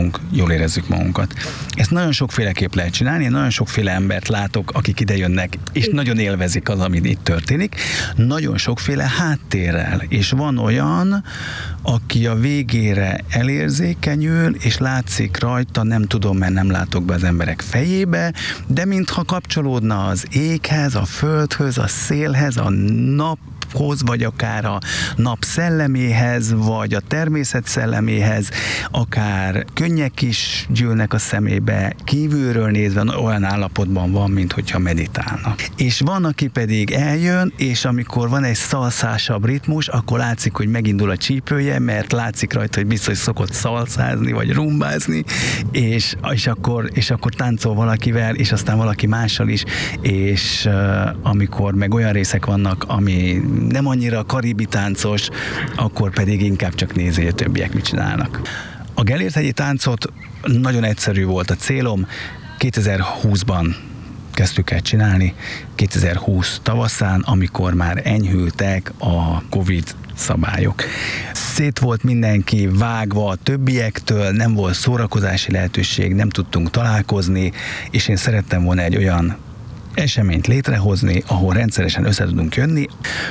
táncozunk, jól érezzük magunkat. Ezt nagyon sokféleképp lehet csinálni, én nagyon sokféle embert látok, akik ide jönnek, és nagyon élvezik az, ami itt történik. Nagyon sokféle háttérrel, és van olyan, aki a végére elérzékenyül, és látszik rajta, nem tudom, mert nem látok be az emberek fejébe, de mintha kapcsolódna az éghez, a földhöz, a szélhez, a naphoz, vagy akár a nap szelleméhez, vagy a természet szelleméhez, akár könnyek is gyűlnek a szemébe, kívülről nézve olyan állapotban van, mint hogyha meditálna. És van, aki pedig eljön, és amikor van egy szalszásabb ritmus, akkor látszik, hogy megindul a csípője, mert látszik rajta, hogy biztos szokott szalszázni, vagy rumbázni, és akkor táncol valakivel, és aztán valaki mással is, és amikor meg olyan részek vannak, ami nem annyira karibi táncos, akkor pedig inkább csak nézi, hogy a többiek mit csinálnak. A Gellért-hegyi táncot nagyon egyszerű volt a célom, 2020-ban kezdtük el csinálni, 2020 tavaszán, amikor már enyhültek a Covid szabályok. Szét volt mindenki vágva a többiektől, nem volt szórakozási lehetőség, nem tudtunk találkozni, és én szerettem volna egy olyan eseményt létrehozni, ahol rendszeresen össze tudunk jönni,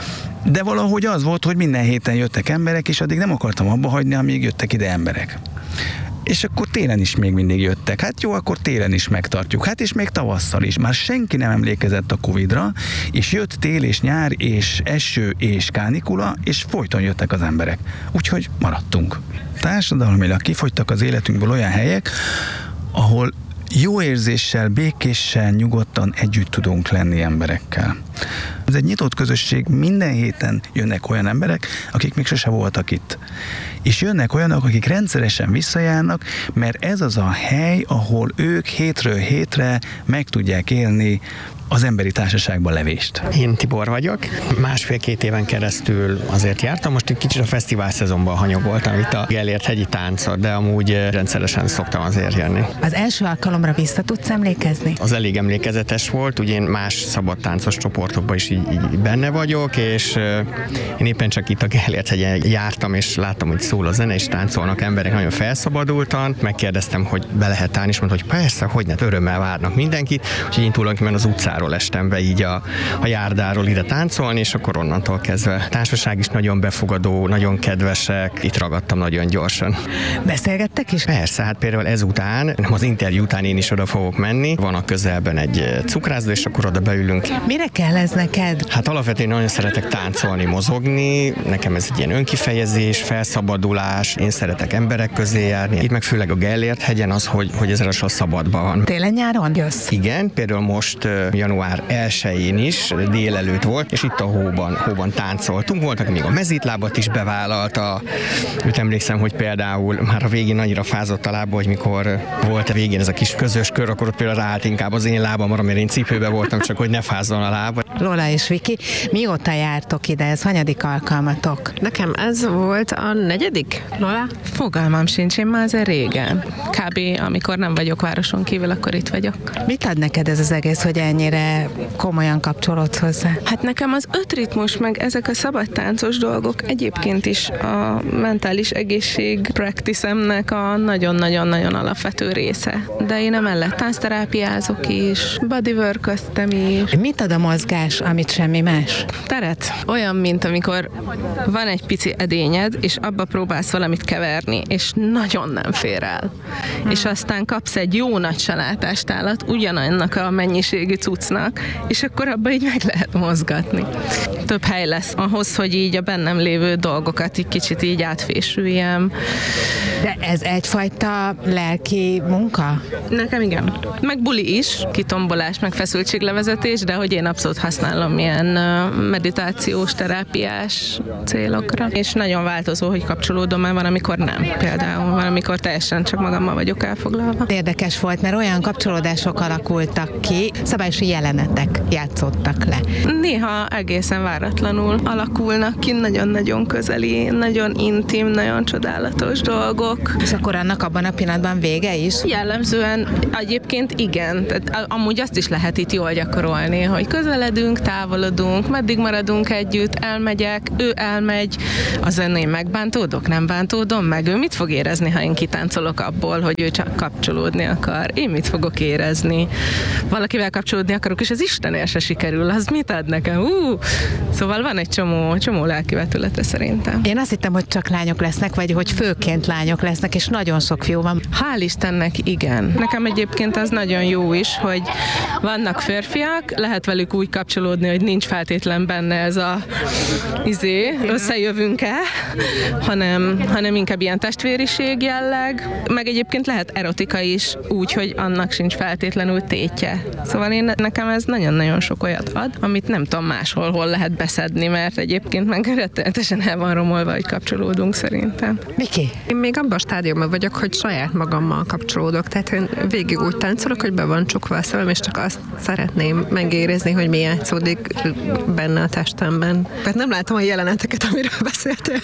de valahogy az volt, hogy minden héten jöttek emberek, és addig nem akartam abba hagyni, amíg jöttek ide emberek. És akkor télen is még mindig jöttek. Hát jó, akkor télen is megtartjuk. Hát és még tavasszal is. Már senki nem emlékezett a Covid-ra, és jött tél és nyár, és eső és kánikula, és folyton jöttek az emberek. Úgyhogy maradtunk. Társadalmilag kifogytak az életünkből olyan helyek, ahol jó érzéssel, békésen, nyugodtan együtt tudunk lenni emberekkel. Ez egy nyitott közösség, minden héten jönnek olyan emberek, akik még sose voltak itt. És jönnek olyanok, akik rendszeresen visszajárnak, mert ez az a hely, ahol ők hétről hétre meg tudják élni az emberi társaságban levést. Én Tibor vagyok. 1,5-2 éven keresztül azért jártam, most egy kicsit a fesztivál szezonban hanyagoltam itt a Gellért-hegyi táncot, de amúgy rendszeresen szoktam azért jönni. Az első alkalomra vissza tudsz emlékezni? Az elég emlékezetes volt, ugye én más szabadtáncos csoportokban is így benne vagyok, és én éppen csak itt a Gellért-hegyen jártam, és láttam, hogy szól a zene, és táncolnak emberek nagyon felszabadultan. Megkérdeztem, hogy be lehet állni, és mondta, hogy persze, hogy ne, örömmel várnak mindenkit, úgyhogy én tulajdonképpen az utcáról estem be így a járdáról ide táncolni, és akkor onnantól kezdve a társaság is nagyon befogadó, nagyon kedvesek, itt ragadtam nagyon gyorsan. Beszélgettek is? Persze, hát például ezután, az interjú után én is oda fogok menni, van a közelben egy cukrászda, és akkor oda beülünk. Mire kell ez neked? Hát alapvetően nagyon szeretek táncolni, mozogni, nekem ez egy ilyen önkifejezés, felszabadulás, én szeretek emberek közé járni. Itt meg főleg a Gellért-hegyen az, hogy ez a szabadban van. Télen-nyáron jössz? Igen, például most január 1-én is délelőtt volt, és itt a hóban táncoltunk. Voltak még a mezítlábat is bevállalta. Őt emlékszem, hogy például már a végén annyira fázott a lába, hogy mikor volt a végén ez a kis közös kör, akkor ott például ráállt inkább az én lábamra, mert én cipőbe voltam, csak hogy ne fázzon a lába. Lola és Viki, mióta jártok ide? Ez hanyadik alkalmatok? Nekem ez volt a 4. Lola? Fogalmam sincs, én már azért régen. Kb. Amikor nem vagyok városon kívül, akkor itt vagyok. Mit ad neked ez az egész, hogy ennyire komolyan kapcsolódsz hozzá? Hát nekem az 5 ritmus, meg ezek a szabadtáncos dolgok egyébként is a mentális egészség practice-emnek a nagyon-nagyon-nagyon alapvető része. De én emellett táncterápiázok is, bodywork-öztem is. Mit ad a mozgás, amit semmi más? Teret. Olyan, mint amikor van egy pici edényed, és abba próbálsz valamit keverni, és nagyon nem fér el. És aztán kapsz egy jó nagy salátástálat ugyanannak a mennyiségű cuccnak, és akkor abba így meg lehet mozgatni. Több hely lesz ahhoz, hogy így a bennem lévő dolgokat egy kicsit így átfésüljem. De ez egyfajta lelki munka? Nekem igen. Meg buli is, kitombolás, meg feszültséglevezetés, de hogy én abszolút használom ilyen meditációs, terápiás célokra. És nagyon változó, hogy kapcsolódom el, van, amikor nem. Például van, amikor teljesen csak magammal vagyok elfoglalva. Érdekes volt, mert olyan kapcsolódások alakultak ki, szabályos jelenetek játszottak le. Néha egészen váratlanul alakulnak ki, nagyon-nagyon közeli, nagyon intim, nagyon csodálatos dolgok. És akkor annak abban a pillanatban vége is? Jellemzően egyébként igen. Tehát amúgy azt is lehet itt jól gyakorolni, hogy közeledünk, távolodunk, meddig maradunk együtt, elmegyek, ő elmegy, az én megbántódok, nem bántódom meg, ő mit fog érezni, ha én kitáncolok abból, hogy ő ő csak kapcsolódni akar. Én mit fogok érezni? Valakivel kapcsolódni akarok, és az Istenért se sikerül, az mit ad nekem? Szóval van egy csomó lelki vetülete szerintem. Én azt hittem, hogy csak lányok lesznek, vagy hogy főként lányok lesznek, és nagyon sok fiú van. Hál' Istennek igen. Nekem egyébként az nagyon jó is, hogy vannak férfiak, lehet velük úgy kapcsolódni, hogy nincs feltétlen benne ez a összejövünk-e, hanem inkább ilyen testvériség jelleg, meg egyébként lehet erotika is, úgy, hogy annak sincs feltétlenül tétje. Szóval nekem ez nagyon-nagyon sok olyat ad, amit nem tudom máshol hol lehet beszedni, mert egyébként meg rettenetesen el van romolva, hogy kapcsolódunk szerintem. Miki? Én még abban a stádiumban vagyok, hogy saját magammal kapcsolódok, tehát én végig úgy táncolok, hogy be van csukva a szemem, és csak azt szeretném megérezni, hogy mi játszódik benne a testemben. Mert nem látom a jeleneteket, amiről beszéltél.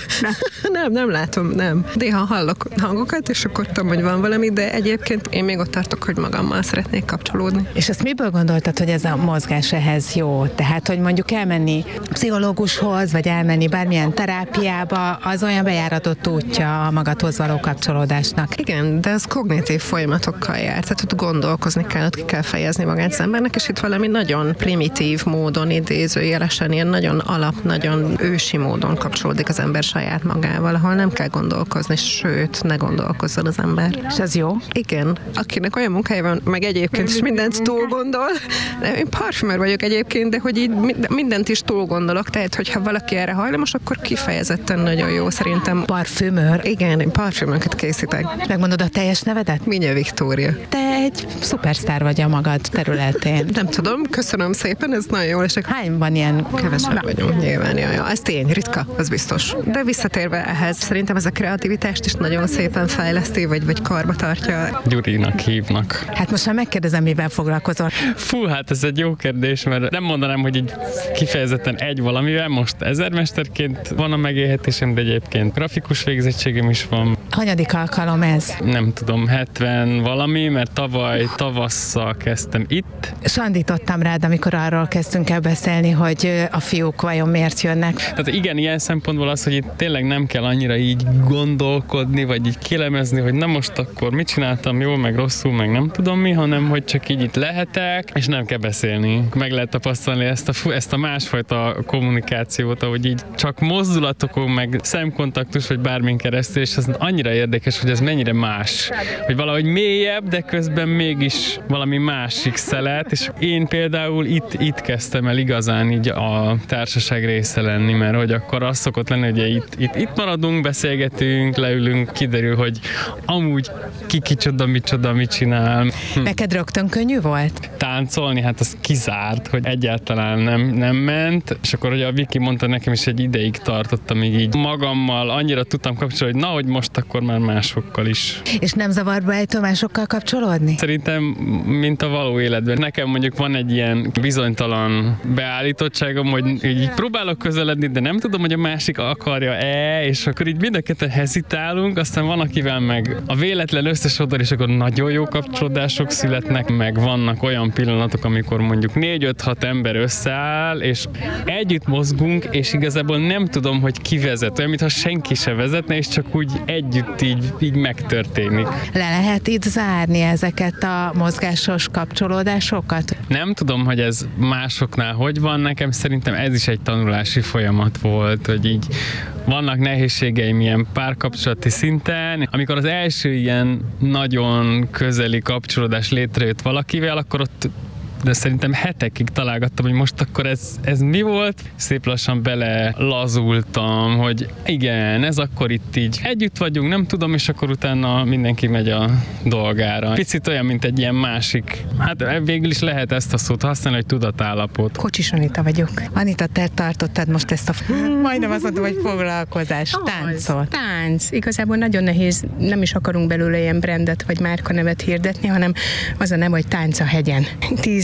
Nem látom, nem. Néha hallok hangokat, és akkor tudom, hogy van valami, de egyébként én még ott tartok, hogy magammal szeretnék kapcsolódni. És ezt miből gondoltad, hogy ez a mozgás ehhez jó? Tehát, hogy mondjuk elmenni pszichológushoz, vagy elmenni bármilyen terápiába, az olyan bejáratott útja a magadhoz való kapcsolódásnak. Igen, de ez kognitív folyamatokkal jár, tehát ott gondolkozni kell, ott ki kell fejezni magát az embernek, és itt valami nagyon primitív módon, idézőjelesen, ilyen nagyon nagyon ősi módon kapcsolódik az ember saját magával, ahol nem kell gondolkozni, sőt, ne gondolkozzon az ember. És az jó? Igen. Akinek olyan munkája van, meg egyébként is mindent túl gondol. Én parfümőr vagyok egyébként, de hogy így mindent is túl gondolok, tehát hogyha valaki erre hajlamos, akkor kifejezetten nagyon jó szerintem. Parfümőr? Igen, én parfümöket készítek. Megmondod a teljes nevedet? Minya Viktória. Te egy szupersztár vagy a magad területén. Nem tudom, köszönöm szépen, ez nagyon jól esik. Hány van ilyen? Kevesen vagyunk nyilván, ja. Ez tény, ritka, az biztos. De visszatérve ehhez, szerintem ez a kreativitást is nagyon szépen fejleszti, vagy karba tartja. Gyurinak hívnak. Hát most már megkérdezem, mivel foglalkozol. Fú, hát ez egy jó kérdés, mert nem mondanám, hogy így kifejezetten egy valamivel. Most ezermesterként van a megélhetésem, de egyébként grafikus végzettségem is van. Hanyadik alkalom ez? Nem tudom, 70 valami, mert tavaly tavasszal kezdtem itt. Sandítottam rád, amikor arról kezdtünk el beszélni, hogy a fiúk vajon miért jönnek. Tehát igen, ilyen szempontból az, hogy itt tényleg nem kell annyira így gondolkodni, vagy így kilemezni, hogy na most akkor mit csináltam jól, meg rosszul, meg nem tudom mi, hanem hogy csak így itt lehetek, és nem kell beszélni. Meg lehet tapasztalni ezt a másfajta kommunikációt, ahogy így csak mozdulatokon, meg szemkontaktus, vagy bármin keresztül, és az annyira érdekes, hogy ez mennyire más. Hogy valahogy mélyebb, de közben mégis valami másik szelet, és én például itt kezdtem el igazán így a társaság része lenni, mert hogy akkor az szokott lenni, hogy itt maradunk, beszélgetünk, leülünk, kiderül, hogy amúgy kicsoda, mit csinál. Neked rögtön könnyű volt? Táncolni, hát az kizárt, hogy egyáltalán nem ment, és akkor ugye a Viki mondta nekem is, egy ideig tartott, amíg így magammal annyira tudtam kapcsolni, hogy na, hogy most akkor már másokkal is. És nem zavarba ejtő másokkal kapcsolódni? Szerintem, mint a való életben. Nekem mondjuk van egy ilyen bizonytalan beállítottságom, hogy így próbálok közeledni, de nem tudom, hogy a másik akarja-e, és akkor így mind a ketten hezitálunk, aztán van, akivel meg a véletlen összesodor, és akkor nagyon jó kapcsolódások születnek, meg vannak olyan pillanatok, amikor mondjuk 4-5-6 ember összeáll, és együtt mozgunk, és igazából nem tudom, hogy ki vezet, olyan, mintha senki se vezetne, és csak úgy együtt így megtörténik. Le lehet itt zárni ezeket a mozgásos kapcsolódásokat? Nem tudom, hogy ez másoknál hogy van, nekem szerintem ez is egy tanulási folyamat volt, hogy így vannak nehézségeim ilyen párkapcsolati szinten. Amikor az első ilyen nagyon közeli kapcsolódás létrejött valakivel, akkor ott de szerintem hetekig találgattam, hogy most akkor ez mi volt. Szép lassan bele lazultam, hogy igen, ez akkor itt így együtt vagyunk, nem tudom, és akkor utána mindenki megy a dolgára. Picit olyan, mint egy ilyen másik, hát végül is lehet ezt a szót használni, hogy tudatállapot. Kocsis Anita vagyok. Anita, te tartottad most ezt a majdnem azt mondom, hogy foglalkozás, táncot. Tánc. Igazából nagyon nehéz, nem is akarunk belőle ilyen brandet vagy márkanevet hirdetni, hanem az a neve, hogy Tánc a hegyen. 10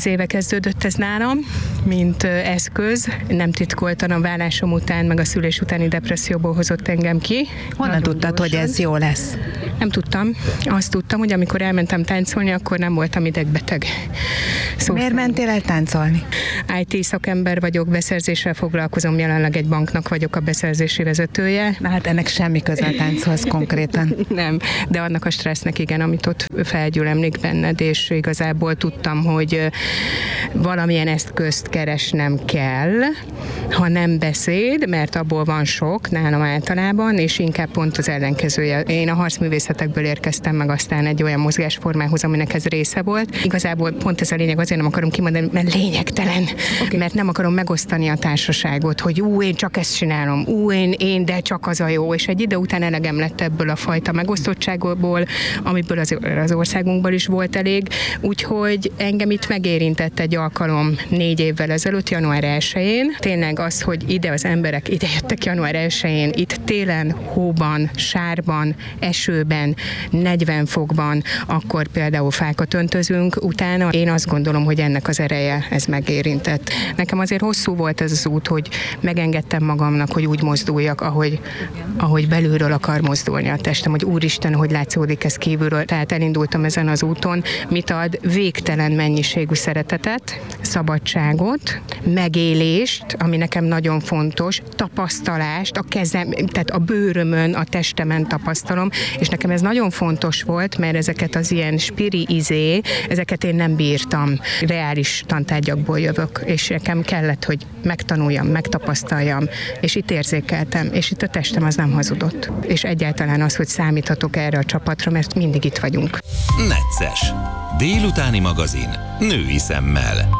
éve kezdődött ez nálam, mint eszköz. Nem titkoltan a vállásom után, meg a szülés utáni depresszióból hozott engem ki. Honnan tudtad, hogy ez jó lesz? Nem tudtam. Azt tudtam, hogy amikor elmentem táncolni, akkor nem voltam idegbeteg. Miért mentél el táncolni? IT szakember vagyok, beszerzéssel foglalkozom, jelenleg egy banknak vagyok a beszerzési vezetője. Na hát ennek semmi köze a tánchoz konkrétan. Nem, de annak a stressznek igen, amit ott felgyülemlik benned, és igazából tudtam, hogy valamilyen eszközt keresnem kell, ha nem beszéd, mert abból van sok nálam általában, és inkább pont az ellenkezője. Én a harcművészetekből érkeztem meg aztán egy olyan mozgásformához, aminek ez része volt. Igazából pont ez a lényeg, azért nem akarom kimondani, mert lényegtelen, mert nem akarom megosztani a társaságot, hogy én csak ezt csinálom, én, de csak az a jó, és egy idő után elegem lett ebből a fajta megosztottságból, amiből az országunkból is volt elég, úgyhogy engem itt megérintett egy alkalom 4 évvel ezelőtt, január 1-én. Tényleg az, hogy ide az emberek idejöttek január 1-én, itt télen, hóban, sárban, esőben, 40 fokban, akkor például fákat öntözünk, utána én azt gondolom, hogy ennek az ereje ez megérintett. Nekem azért hosszú volt ez az út, hogy megengedtem magamnak, hogy úgy mozduljak, ahogy belülről akar mozdulni a testem, hogy úristen, hogy látszódik ez kívülről. Tehát elindultam ezen az úton, mit ad végtelen mennyiségű szeretetet, szabadságot, megélést, ami nekem nagyon fontos, tapasztalást, a kezem, tehát a bőrömön, a testemen tapasztalom, és nekem ez nagyon fontos volt, mert ezeket az ilyen spiri ezeket én nem bírtam. Reális tantárgyakból jövök, és nekem kellett, hogy megtanuljam, megtapasztaljam, és itt érzékeltem, és itt a testem az nem hazudott. És egyáltalán az, hogy számíthatok erre a csapatra, mert mindig itt vagyunk. Necces. Délutáni magazin. Női szemmel.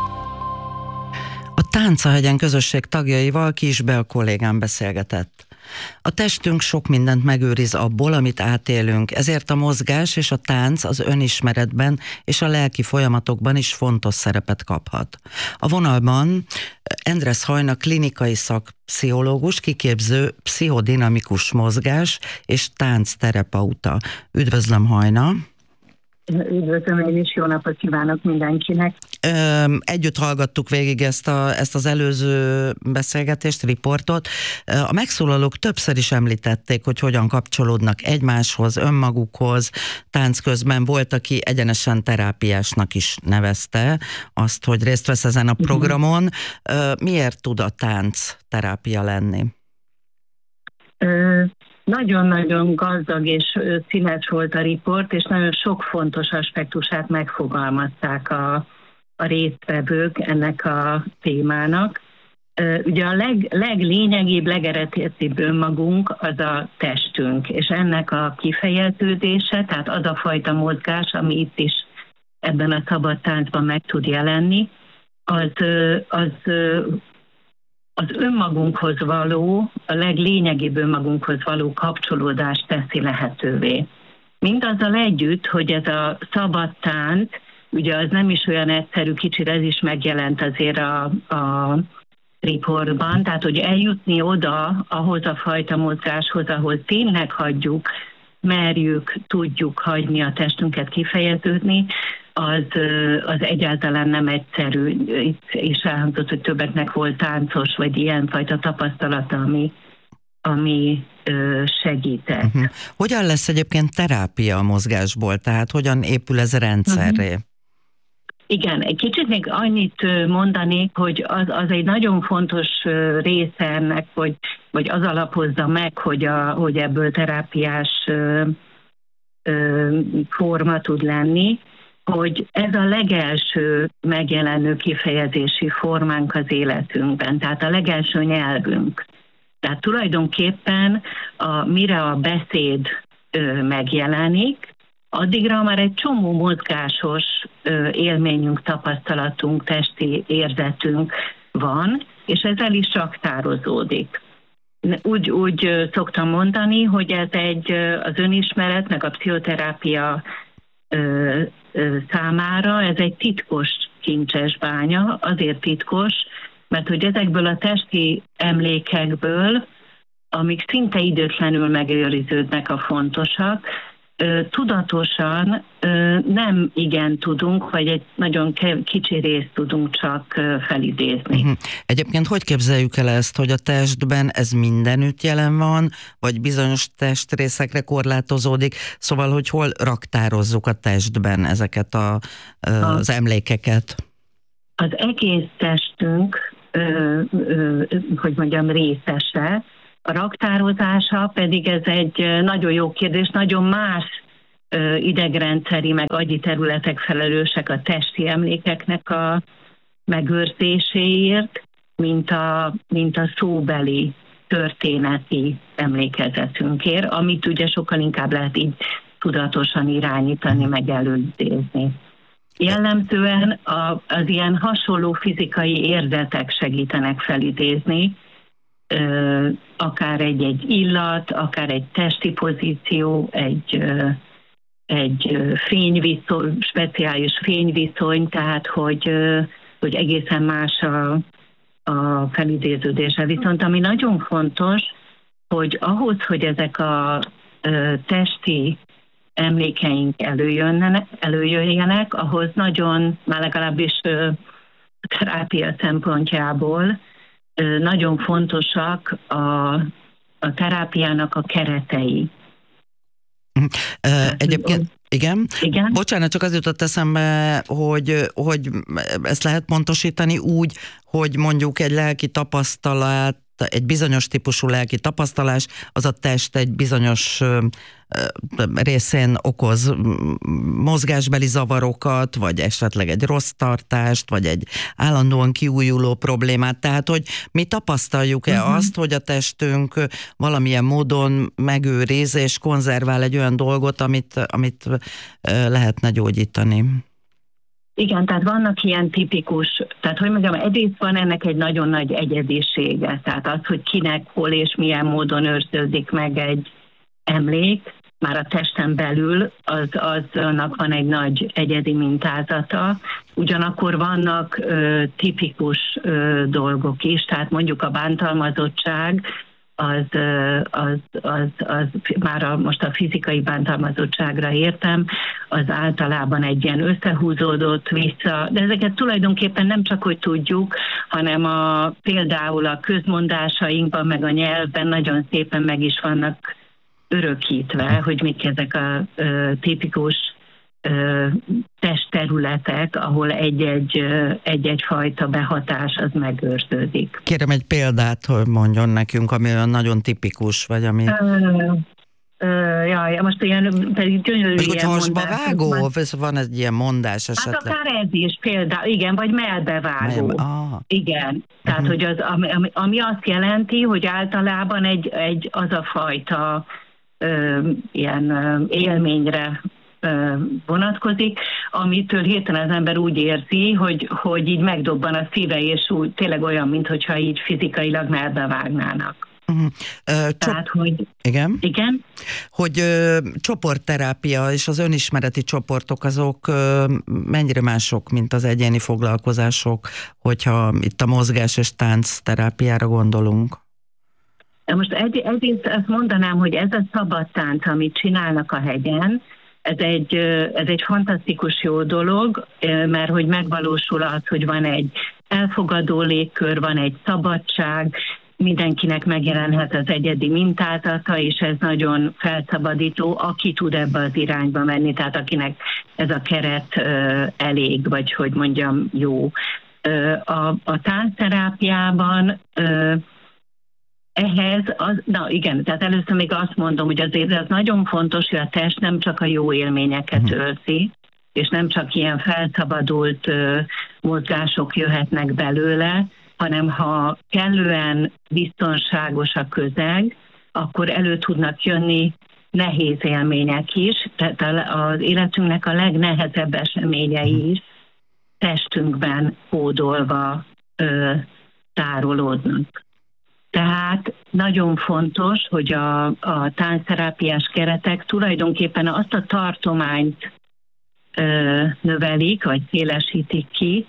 A Táncahegyen közösség tagjaival Kis Bea kollégám beszélgetett. A testünk sok mindent megőriz abból, amit átélünk, ezért a mozgás és a tánc az önismeretben és a lelki folyamatokban is fontos szerepet kaphat. A vonalban Endres Hajna klinikai szakpszichológus, kiképző pszichodinamikus mozgás és táncterapeuta. Üdvözlöm, Hajna! Üdvözlöm, én is jó napot kívánok mindenkinek. Együtt hallgattuk végig ezt az előző beszélgetést, riportot. A megszólalók többször is említették, hogy hogyan kapcsolódnak egymáshoz, önmagukhoz. Tánc közben volt, aki egyenesen terápiásnak is nevezte azt, hogy részt vesz ezen a programon. Miért tud a tánc terápia lenni? Nagyon-nagyon gazdag és színes volt a riport, és nagyon sok fontos aspektusát megfogalmazták a résztvevők ennek a témának. Ugye a leglényegibb, legeredetibb önmagunk az a testünk, és ennek a kifejeződése, tehát az a fajta mozgás, ami itt is ebben a szabad táncban meg tud jelenni, az önmagunkhoz való, a leglényegibb önmagunkhoz való kapcsolódást teszi lehetővé. Mindazzal együtt, hogy ez a szabad tánc, ugye az nem is olyan egyszerű, kicsit ez is megjelent azért a riportban, tehát hogy eljutni oda, ahhoz a fajta mozgáshoz, ahol tényleg hagyjuk, merjük, tudjuk hagyni a testünket kifejeződni, az egyáltalán nem egyszerű. Itt is elhangzott, hogy többeknek volt táncos, vagy ilyenfajta tapasztalata, ami segített. Hogyan lesz egyébként terápia a mozgásból? Tehát hogyan épül ez rendszerré? Igen, egy kicsit még annyit mondanék, hogy az egy nagyon fontos része ennek, vagy az alapozza meg, hogy ebből terápiás forma tud lenni, hogy ez a legelső megjelenő kifejezési formánk az életünkben, tehát a legelső nyelvünk. Tehát tulajdonképpen mire a beszéd megjelenik, addigra már egy csomó mozgásos élményünk, tapasztalatunk, testi érzetünk van, és ez el is raktározódik. Úgy szoktam mondani, hogy ez az önismeret, meg a pszichoterápia számára ez egy titkos kincses bánya, azért titkos, mert hogy ezekből a testi emlékekből, amik szinte időtlenül megőriződnek a fontosak, tudatosan nem igen tudunk, vagy egy nagyon kicsi részt tudunk csak felidézni. Egyébként hogy képzeljük el ezt, hogy a testben ez mindenütt jelen van, vagy bizonyos testrészekre korlátozódik, szóval, hogy hol raktározzuk a testben ezeket az emlékeket? Az egész testünk, hogy mondjam, részese, a raktározása pedig ez egy nagyon jó kérdés, nagyon más idegrendszeri meg agyi területek felelősek a testi emlékeknek a megőrzéséért, mint a szóbeli történeti emlékezetünkért, amit ugye sokkal inkább lehet így tudatosan irányítani, meg előidézni. Jellemzően az ilyen hasonló fizikai érzetek segítenek felidézni, akár egy illat, akár egy testi pozíció, egy fényviszony, speciális fényviszony, tehát hogy egészen más a felidéződése. Viszont ami nagyon fontos, hogy ahhoz, hogy ezek a testi emlékeink előjöjjenek, ahhoz nagyon, már legalábbis terápia szempontjából nagyon fontosak a terápiának a keretei. Egyébként igen. Bocsánat, csak az jutott eszembe, hogy ezt lehet pontosítani úgy, hogy mondjuk egy lelki tapasztalat, egy bizonyos típusú lelki tapasztalás, az a test egy bizonyos részén okoz mozgásbeli zavarokat, vagy esetleg egy rossz tartást, vagy egy állandóan kiújuló problémát. Tehát, hogy mi tapasztaljuk-e azt, hogy a testünk valamilyen módon megőriz és konzervál egy olyan dolgot, amit lehetne gyógyítani? Igen, tehát vannak ilyen tipikus, tehát hogy mondjam, egyrészt van ennek egy nagyon nagy egyedisége, tehát az, hogy kinek, hol és milyen módon őrződik meg egy emlék, már a testen belül, aznak van egy nagy egyedi mintázata, ugyanakkor vannak tipikus dolgok is, tehát mondjuk a bántalmazottság, az már most a fizikai bántalmazottságra értem, az általában egy ilyen összehúzódott vissza, de ezeket tulajdonképpen nem csak, hogy tudjuk, hanem például a közmondásainkban, meg a nyelvben nagyon szépen meg is vannak örökítve, hogy mik ezek a tipikus testterületek, ahol egy-egy fajta behatás az megőrződik. Kérem egy példát, hogy mondjon nekünk, ami olyan nagyon tipikus, vagy ami... Jaj, most ilyen pedig gyönyörű ilyen mondás. Vágó? Van egy ilyen mondás esetleg? Hát akár ez is például, igen, vagy mellbevágó. Igen, tehát hogy az, ami azt jelenti, hogy általában az a fajta ilyen élményre vonatkozik, amitől hirtelen az ember úgy érzi, hogy így megdobban a szíve, és úgy tényleg olyan, mintha így fizikailag mellbevágnának. Tehát, hogy... Igen? Hogy csoportterápia és az önismereti csoportok azok mennyire mások, mint az egyéni foglalkozások, hogyha itt a mozgás és tánc terápiára gondolunk? Most egyrészt azt mondanám, hogy ez a szabad tánc, amit csinálnak a hegyen, ez egy fantasztikus jó dolog, mert hogy megvalósul az, hogy van egy elfogadó légkör, van egy szabadság, mindenkinek megjelenhet az egyedi mintázata, és ez nagyon felszabadító, aki tud ebbe az irányba menni, tehát akinek ez a keret elég, vagy hogy mondjam, jó. A táncterápiában ehhez, tehát először még azt mondom, hogy azért ez nagyon fontos, hogy a test nem csak a jó élményeket őrzi, és nem csak ilyen felszabadult mozgások jöhetnek belőle, hanem ha kellően biztonságos a közeg, akkor elő tudnak jönni nehéz élmények is, tehát az életünknek a legnehezebb eseményei is testünkben kódolva tárolódnak. Tehát nagyon fontos, hogy a táncterápiás keretek tulajdonképpen azt a tartományt növelik, vagy szélesítik ki,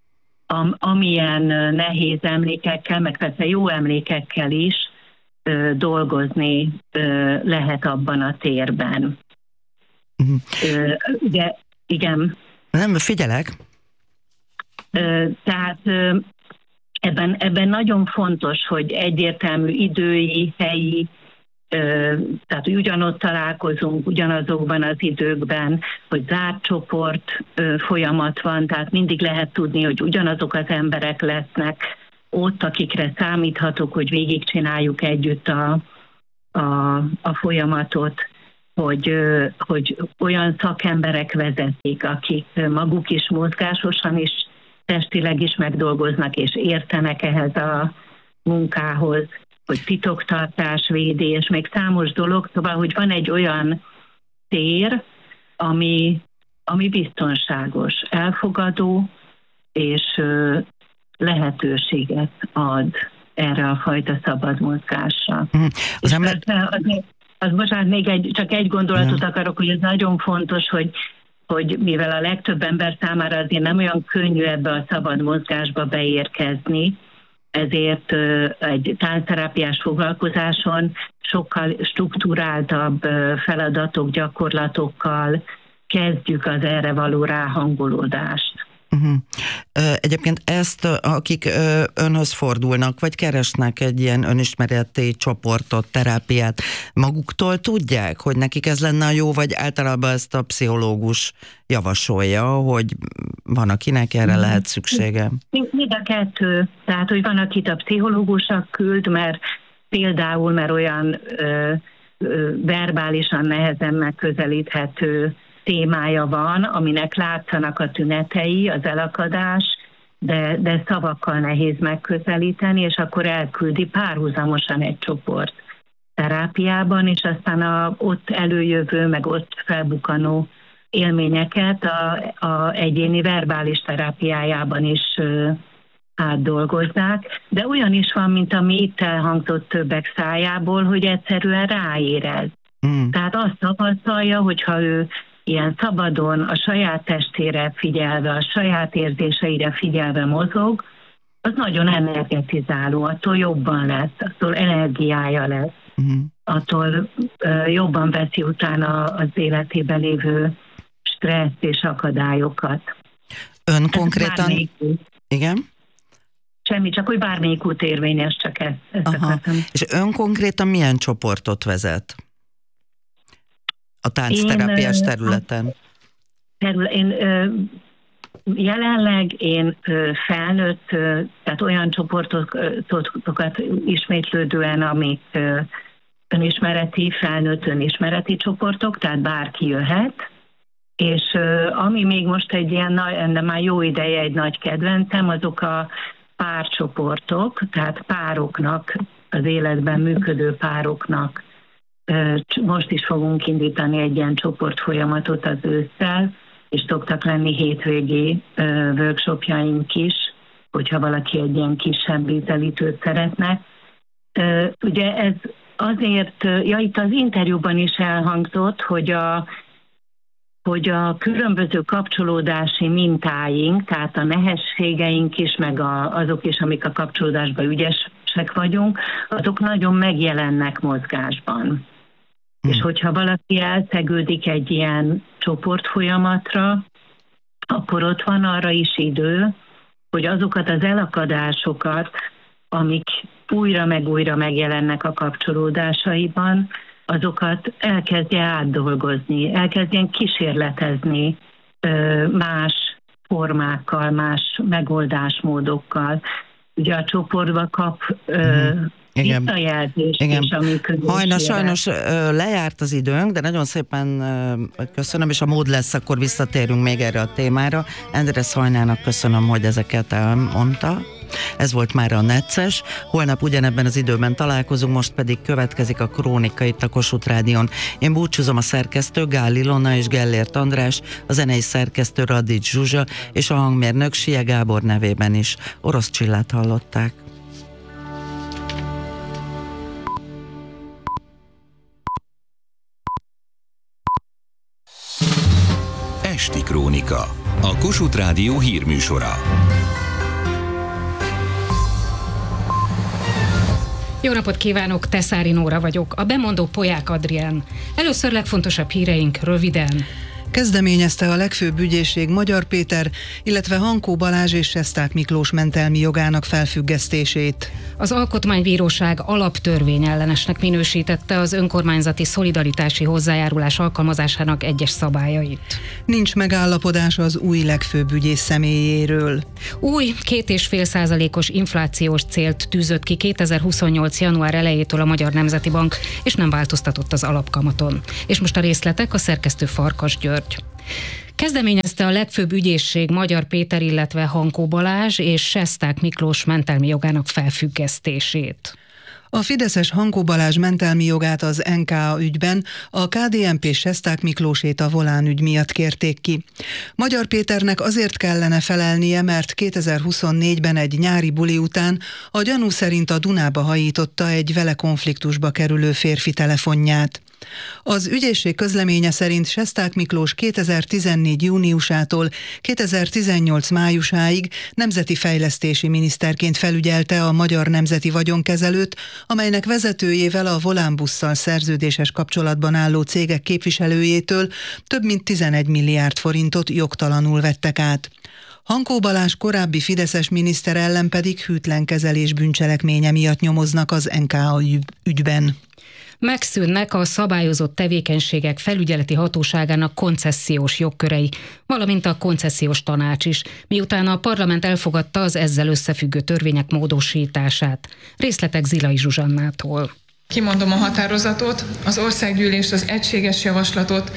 amilyen nehéz emlékekkel, meg persze jó emlékekkel is dolgozni lehet abban a térben. Ugye, igen. Nem, figyelek. Tehát ebben nagyon fontos, hogy egyértelmű idői, helyi, tehát hogy ugyanott találkozunk, ugyanazokban az időkben, hogy zárt csoport folyamat van, tehát mindig lehet tudni, hogy ugyanazok az emberek lesznek ott, akikre számíthatok, hogy végigcsináljuk együtt a folyamatot, hogy olyan szakemberek vezetik, akik maguk is mozgásosan is, testileg is megdolgoznak, és értenek ehhez a munkához, hogy titoktartás, védés, még számos dolog, szóval, hogy van egy olyan tér, ami biztonságos, elfogadó, és lehetőséget ad erre a fajta szabad mozgásra. Bocsánat, még csak egy gondolatot akarok, hogy ez nagyon fontos, hogy mivel a legtöbb ember számára azért nem olyan könnyű ebbe a szabad mozgásba beérkezni, ezért egy táncterápiás foglalkozáson sokkal struktúráltabb feladatok, gyakorlatokkal kezdjük az erre való ráhangolódást. Egyébként ezt, akik önhöz fordulnak, vagy keresnek egy ilyen önismereti csoportot, terápiát, maguktól tudják, hogy nekik ez lenne a jó, vagy általában ezt a pszichológus javasolja, hogy van, akinek erre lehet szüksége? Mind a kettő. Tehát, hogy van, akit a pszichológusnak küld, mert olyan verbálisan nehezen megközelíthető témája van, aminek látszanak a tünetei, az elakadás, de szavakkal nehéz megközelíteni, és akkor elküldi párhuzamosan egy csoport terápiában, és aztán ott előjövő, meg ott felbukkanó élményeket a egyéni verbális terápiájában is átdolgozzák, de olyan is van, mint ami itt elhangzott többek szájából, hogy egyszerűen ráérez. Tehát azt tapasztalja, hogyha ő ilyen szabadon, a saját testére figyelve, a saját érzéseire figyelve mozog, az nagyon energetizáló, attól jobban lesz, attól energiája lesz, attól jobban veszi utána az életében lévő stressz és akadályokat. Ön konkrétan... Igen? Semmi, csak hogy bármelyik út érvényes, csak ezt akartam. És ön konkrétan milyen csoportot vezet? A táncterápiás területen? Jelenleg én felnőtt, tehát olyan csoportokat ismétlődően, amik felnőtt önismereti csoportok, tehát bárki jöhet, és ami még most egy ilyen, de már jó ideje egy nagy kedvencem, azok a párcsoportok, tehát pároknak, az életben működő pároknak. Most is fogunk indítani egy ilyen csoportfolyamatot az ősszel, és szoktak lenni hétvégi workshopjaink is, hogyha valaki egy ilyen kisebb ízelítőt szeretne. Ugye ez azért, itt az interjúban is elhangzott, hogy a különböző kapcsolódási mintáink, tehát a nehézségeink is, meg azok is, amik a kapcsolódásban ügyesek vagyunk, azok nagyon megjelennek mozgásban. És hogyha valaki elszegődik egy ilyen csoportfolyamatra, akkor ott van arra is idő, hogy azokat az elakadásokat, amik újra meg újra megjelennek a kapcsolódásaiban, azokat elkezdje átdolgozni, elkezdjen kísérletezni más formákkal, más megoldásmódokkal. Ugye a csoportba kap visszajelzést is, ami sajnos lejárt az időnk, de nagyon szépen köszönöm, és a mód lesz, akkor visszatérünk még erre a témára. Endre Szajnának köszönöm, hogy ezeket elmondta. Ez volt már a Necces. Holnap ugyanebben az időben találkozunk, most pedig következik a Krónika itt a Kossuth Rádión. Én búcsúzom, a szerkesztő Gál Ilona és Gellért András, a zenei szerkesztő Radics Zsuzsa és a hangmérnök Sie Gábor nevében is. Orosz Csillát hallották. Esti Krónika, a Kossuth Rádió hírműsora. Jó napot kívánok, Teszári Nóra vagyok, a bemondó Poják Adrián. Először legfontosabb híreink röviden. Kezdeményezte a legfőbb ügyészség Magyar Péter, illetve Hankó Balázs és Sesták Miklós mentelmi jogának felfüggesztését. Az Alkotmánybíróság alaptörvényellenesnek minősítette az önkormányzati szolidaritási hozzájárulás alkalmazásának egyes szabályait. Nincs megállapodás az új legfőbb ügyész személyéről. Új 2,5%-os inflációs célt tűzött ki 2028. január elejétől a Magyar Nemzeti Bank, és nem változtatott az alapkamaton. És most a részletek, a szerkesztő Farkas György. Kezdeményezte a legfőbb ügyészség Magyar Péter, illetve Hankó Balázs és Sesták Miklós mentelmi jogának felfüggesztését. A fideszes Hankó Balázs mentelmi jogát az NKA ügyben, a KDNP Sesták Miklósét a Volán ügy miatt kérték ki. Magyar Péternek azért kellene felelnie, mert 2024-ben egy nyári buli után a gyanú szerint a Dunába hajította egy vele konfliktusba kerülő férfi telefonját. Az ügyészség közleménye szerint Sesták Miklós 2014. júniusától 2018. májusáig nemzeti fejlesztési miniszterként felügyelte a Magyar Nemzeti Vagyonkezelőt, amelynek vezetőjével a Volánbusszal szerződéses kapcsolatban álló cégek képviselőjétől több mint 11 milliárd forintot jogtalanul vettek át. Hankó Balázs korábbi fideszes miniszter ellen pedig hűtlen kezelés bűncselekménye miatt nyomoznak az NKA ügyben. Megszűnnek a szabályozott tevékenységek felügyeleti hatóságának koncessziós jogkörei, valamint a koncessziós tanács is, miután a parlament elfogadta az ezzel összefüggő törvények módosítását. Részletek Zilai Zsuzsannától. Kimondom a határozatot, az országgyűlés az egységes javaslatot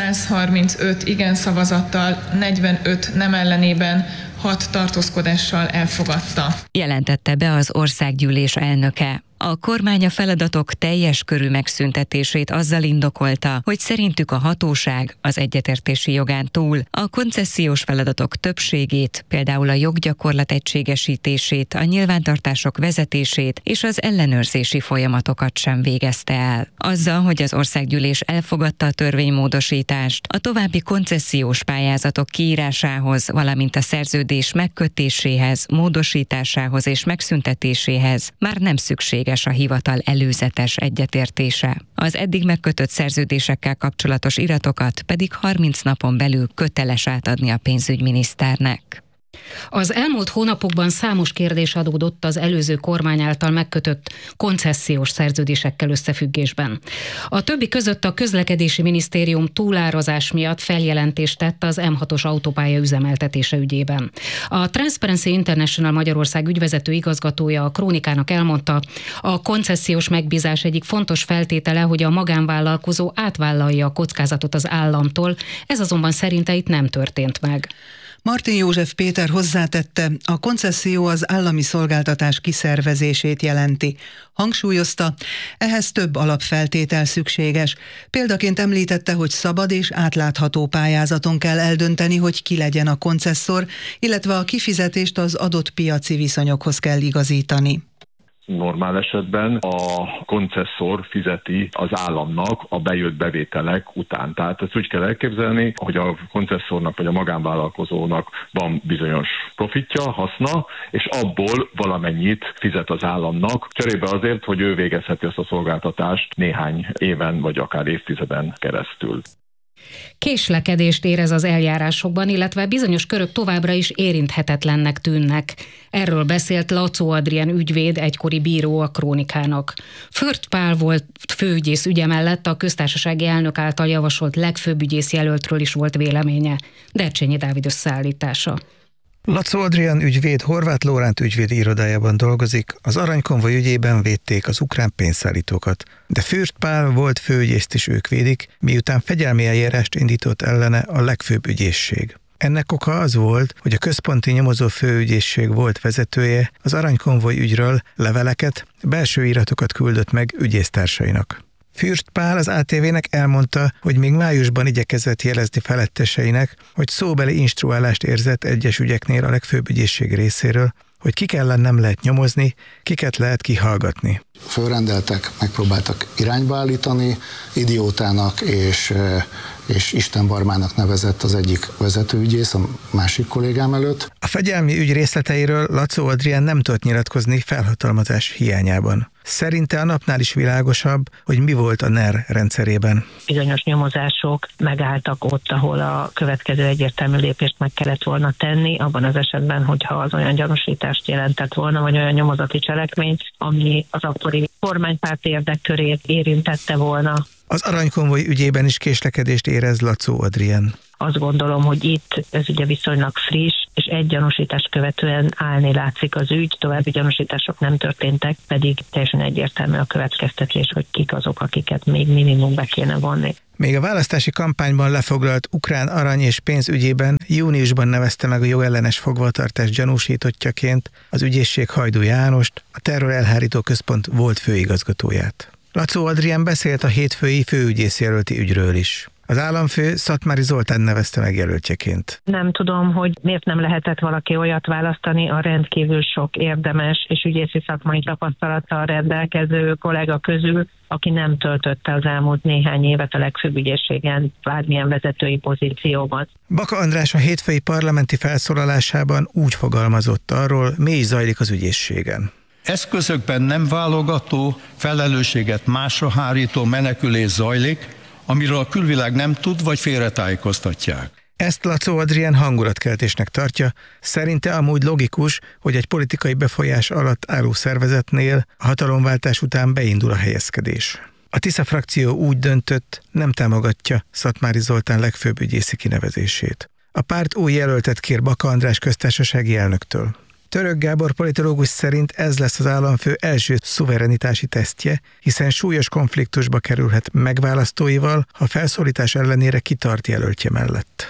135 igen szavazattal, 45 nem ellenében, 6 tartózkodással elfogadta. Jelentette be az országgyűlés elnöke. A kormány a feladatok teljes körű megszüntetését azzal indokolta, hogy szerintük a hatóság az egyetértési jogán túl a koncesziós feladatok többségét, például a joggyakorlat egységesítését, a nyilvántartások vezetését és az ellenőrzési folyamatokat sem végezte el. Azzal, hogy az országgyűlés elfogadta a törvénymódosítást, a további koncesziós pályázatok kiírásához, valamint a szerződés megkötéséhez, módosításához és megszüntetéséhez már nem szükség a hivatal előzetes egyetértése. Az eddig megkötött szerződésekkel kapcsolatos iratokat pedig 30 napon belül köteles átadni a pénzügyminiszternek. Az elmúlt hónapokban számos kérdés adódott az előző kormány által megkötött koncesziós szerződésekkel összefüggésben. A többi között a közlekedési minisztérium túlárazás miatt feljelentést tett az M6-os autópálya üzemeltetése ügyében. A Transparency International Magyarország ügyvezető igazgatója a Krónikának elmondta, a koncesziós megbízás egyik fontos feltétele, hogy a magánvállalkozó átvállalja a kockázatot az államtól, ez azonban szerinte itt nem történt meg. Martin József Péter hozzátette, a koncesszió az állami szolgáltatás kiszervezését jelenti. Hangsúlyozta, ehhez több alapfeltétel szükséges. Példaként említette, hogy szabad és átlátható pályázaton kell eldönteni, hogy ki legyen a koncesszor, illetve a kifizetést az adott piaci viszonyokhoz kell igazítani. Normál esetben a koncesszor fizeti az államnak a bejött bevételek után. Tehát ezt úgy kell elképzelni, hogy a koncesszornak vagy a magánvállalkozónak van bizonyos profitja, haszna, és abból valamennyit fizet az államnak, cserébe azért, hogy ő végezheti ezt a szolgáltatást néhány éven vagy akár évtizeden keresztül. Késlekedést érez az eljárásokban, illetve bizonyos körök továbbra is érinthetetlennek tűnnek. Erről beszélt Lacó Adrián ügyvéd, egykori bíró a Krónikának. Fürth Pál volt főügyész ügye mellett a köztársasági elnök által javasolt legfőbb ügyész jelöltről is volt véleménye. Dercsényi Dávid összeállítása. Lacó Adrián ügyvéd Horváth Lóránt ügyvédi irodájában dolgozik, az aranykonvoj ügyében védték az ukrán pénzszállítókat. De Fürth Pál volt főügyészt is ők védik, miután fegyelmi eljárást indított ellene a legfőbb ügyészség. Ennek oka az volt, hogy a központi nyomozó főügyészség volt vezetője az aranykonvoj ügyről leveleket, belső iratokat küldött meg ügyésztársainak. Fürth Pál az ATV-nek elmondta, hogy még májusban igyekezett jelezni feletteseinek, hogy szóbeli instruálást érzett egyes ügyeknél a legfőbb ügyészség részéről, hogy ki ellen nem lehet nyomozni, kiket lehet kihallgatni. Fölrendeltek, megpróbáltak irányba állítani, idiótának és istenbarmának nevezett az egyik vezetőügyész a másik kollégám előtt. A fegyelmi ügy részleteiről Lacó Adrián nem tudott nyilatkozni felhatalmazás hiányában. Szerinte a napnál is világosabb, hogy mi volt a NER rendszerében. Bizonyos nyomozások megálltak ott, ahol a következő egyértelmű lépést meg kellett volna tenni, abban az esetben, hogyha az olyan gyanúsítást jelentett volna, vagy olyan nyomozati cselekményt, ami az akkori kormánypárt érdekkörét érintette volna. Az aranykonvoj ügyében is késlekedést érez Lacó Adrien. Azt gondolom, hogy itt ez ugye viszonylag friss, és egy gyanúsítást követően állni látszik az ügy, további gyanúsítások nem történtek, pedig teljesen egyértelmű a következtetés, hogy kik azok, akiket még minimum be kéne vonni. Még a választási kampányban lefoglalt ukrán arany és pénz ügyében júniusban nevezte meg a jogellenes fogvatartás gyanúsítottjaként az ügyészség Hajdú Jánost, a terrorelhárító központ volt főigazgatóját. Lacó Adrien beszélt a hétfői főügyészjelölti ügyről is. Az államfő Szatmári Zoltán nevezte meg jelöltjeként. Nem tudom, hogy miért nem lehetett valaki olyat választani a rendkívül sok érdemes és ügyészi szakmai tapasztalattal rendelkező kollega közül, aki nem töltötte az elmúlt néhány évet a legfőbb ügyészségen bármilyen vezetői pozícióban. Baka András a hétfői parlamenti felszólalásában úgy fogalmazott arról, mi is zajlik az ügyészségen. Eszközökben nem válogató, felelősséget másra hárító menekülés zajlik, amiről a külvilág nem tud, vagy félretájékoztatják. Ezt Lacó Adrien hangulatkeltésnek tartja, szerinte amúgy logikus, hogy egy politikai befolyás alatt álló szervezetnél a hatalomváltás után beindul a helyezkedés. A Tisza frakció úgy döntött, nem támogatja Szatmári Zoltán legfőbb ügyészi kinevezését. A párt új jelöltet kér Baka András köztársasági elnöktől. Török Gábor politológus szerint ez lesz az államfő első szuverenitási tesztje, hiszen súlyos konfliktusba kerülhet megválasztóival, ha felszólítás ellenére kitart jelöltje mellett.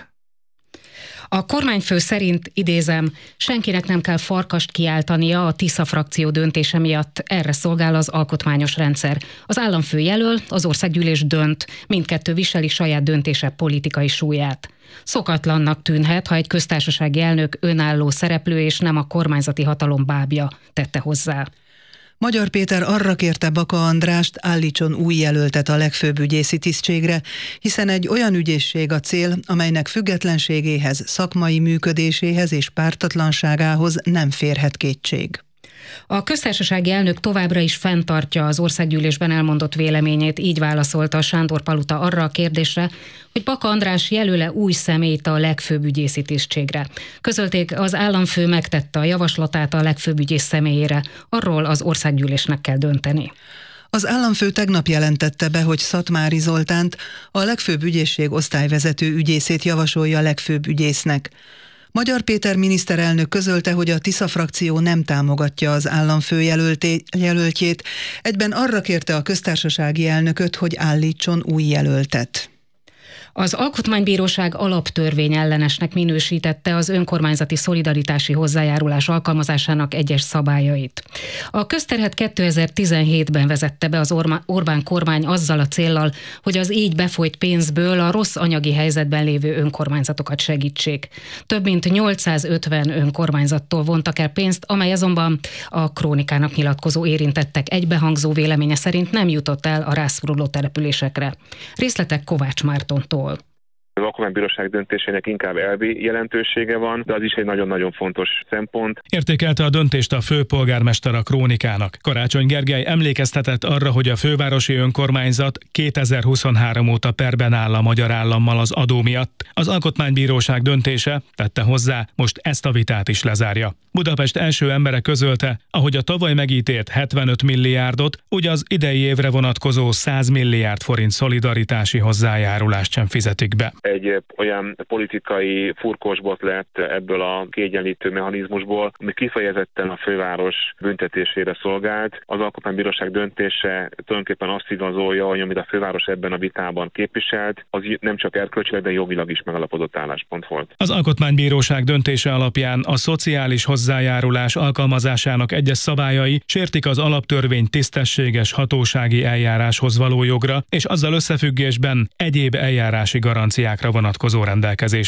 A kormányfő szerint, idézem, senkinek nem kell farkast kiáltania a Tisza frakció döntése miatt, erre szolgál az alkotmányos rendszer. Az államfő jelöl, az országgyűlés dönt, mindkettő viseli saját döntése politikai súlyát. Szokatlannak tűnhet, ha egy köztársasági elnök önálló szereplő és nem a kormányzati hatalom bábja, tette hozzá. Magyar Péter arra kérte Baka Andrást, állítson új jelöltet a legfőbb ügyészi tisztségre, hiszen egy olyan ügyészség a cél, amelynek függetlenségéhez, szakmai működéséhez és pártatlanságához nem férhet kétség. A köztársasági elnök továbbra is fenntartja az országgyűlésben elmondott véleményét, így válaszolta Sándor Paluta arra a kérdésre, hogy Baka András jelöle új személyt a legfőbb ügyészi tisztségre. Közölték, az államfő megtette a javaslatát a legfőbb ügyész személyére, arról az országgyűlésnek kell dönteni. Az államfő tegnap jelentette be, hogy Szatmári Zoltánt, a legfőbb ügyészség osztályvezető ügyészét javasolja a legfőbb ügyésznek. Magyar Péter miniszterelnök közölte, hogy a Tisza frakció nem támogatja az államfő jelöltjét, egyben arra kérte a köztársasági elnököt, hogy állítson új jelöltet. Az Alkotmánybíróság alaptörvény ellenesnek minősítette az önkormányzati szolidaritási hozzájárulás alkalmazásának egyes szabályait. A közterhet 2017-ben vezette be az Orbán kormány azzal a céllal, hogy az így befolyt pénzből a rossz anyagi helyzetben lévő önkormányzatokat segítsék. Több mint 850 önkormányzattól vontak el pénzt, amely azonban a Krónikának nyilatkozó érintettek egybehangzó véleménye szerint nem jutott el a rászoruló településekre. Részletek Kovács Mártontól. Az Alkotmánybíróság döntésének inkább elvi jelentősége van, de az is egy nagyon-nagyon fontos szempont. Értékelte a döntést a főpolgármester a Krónikának. Karácsony Gergely emlékeztetett arra, hogy a fővárosi önkormányzat 2023 óta perben áll a magyar állammal az adó miatt. Az Alkotmánybíróság döntése, tette hozzá, most ezt a vitát is lezárja. Budapest első embere közölte, ahogy a tavaly megítélt 75 milliárdot, úgy az idei évre vonatkozó 100 milliárd forint szolidaritási hozzájárulást sem fizetik be. Egy olyan politikai furkósbot lett ebből a kiegyenlítő mechanizmusból, ami kifejezetten a főváros büntetésére szolgált. Az Alkotmánybíróság döntése tulajdonképpen azt igazolja, hogy amit a főváros ebben a vitában képviselt, az nem csak erkölcsileg, de jogilag is megalapodott álláspont volt. Az Alkotmánybíróság döntése alapján a szociális hozzájárulás alkalmazásának egyes szabályai sértik az alaptörvény tisztességes hatósági eljáráshoz való jogra, és azzal összefüggésben egyéb eljárási garanciákra vonatkozó rendelkezéseit.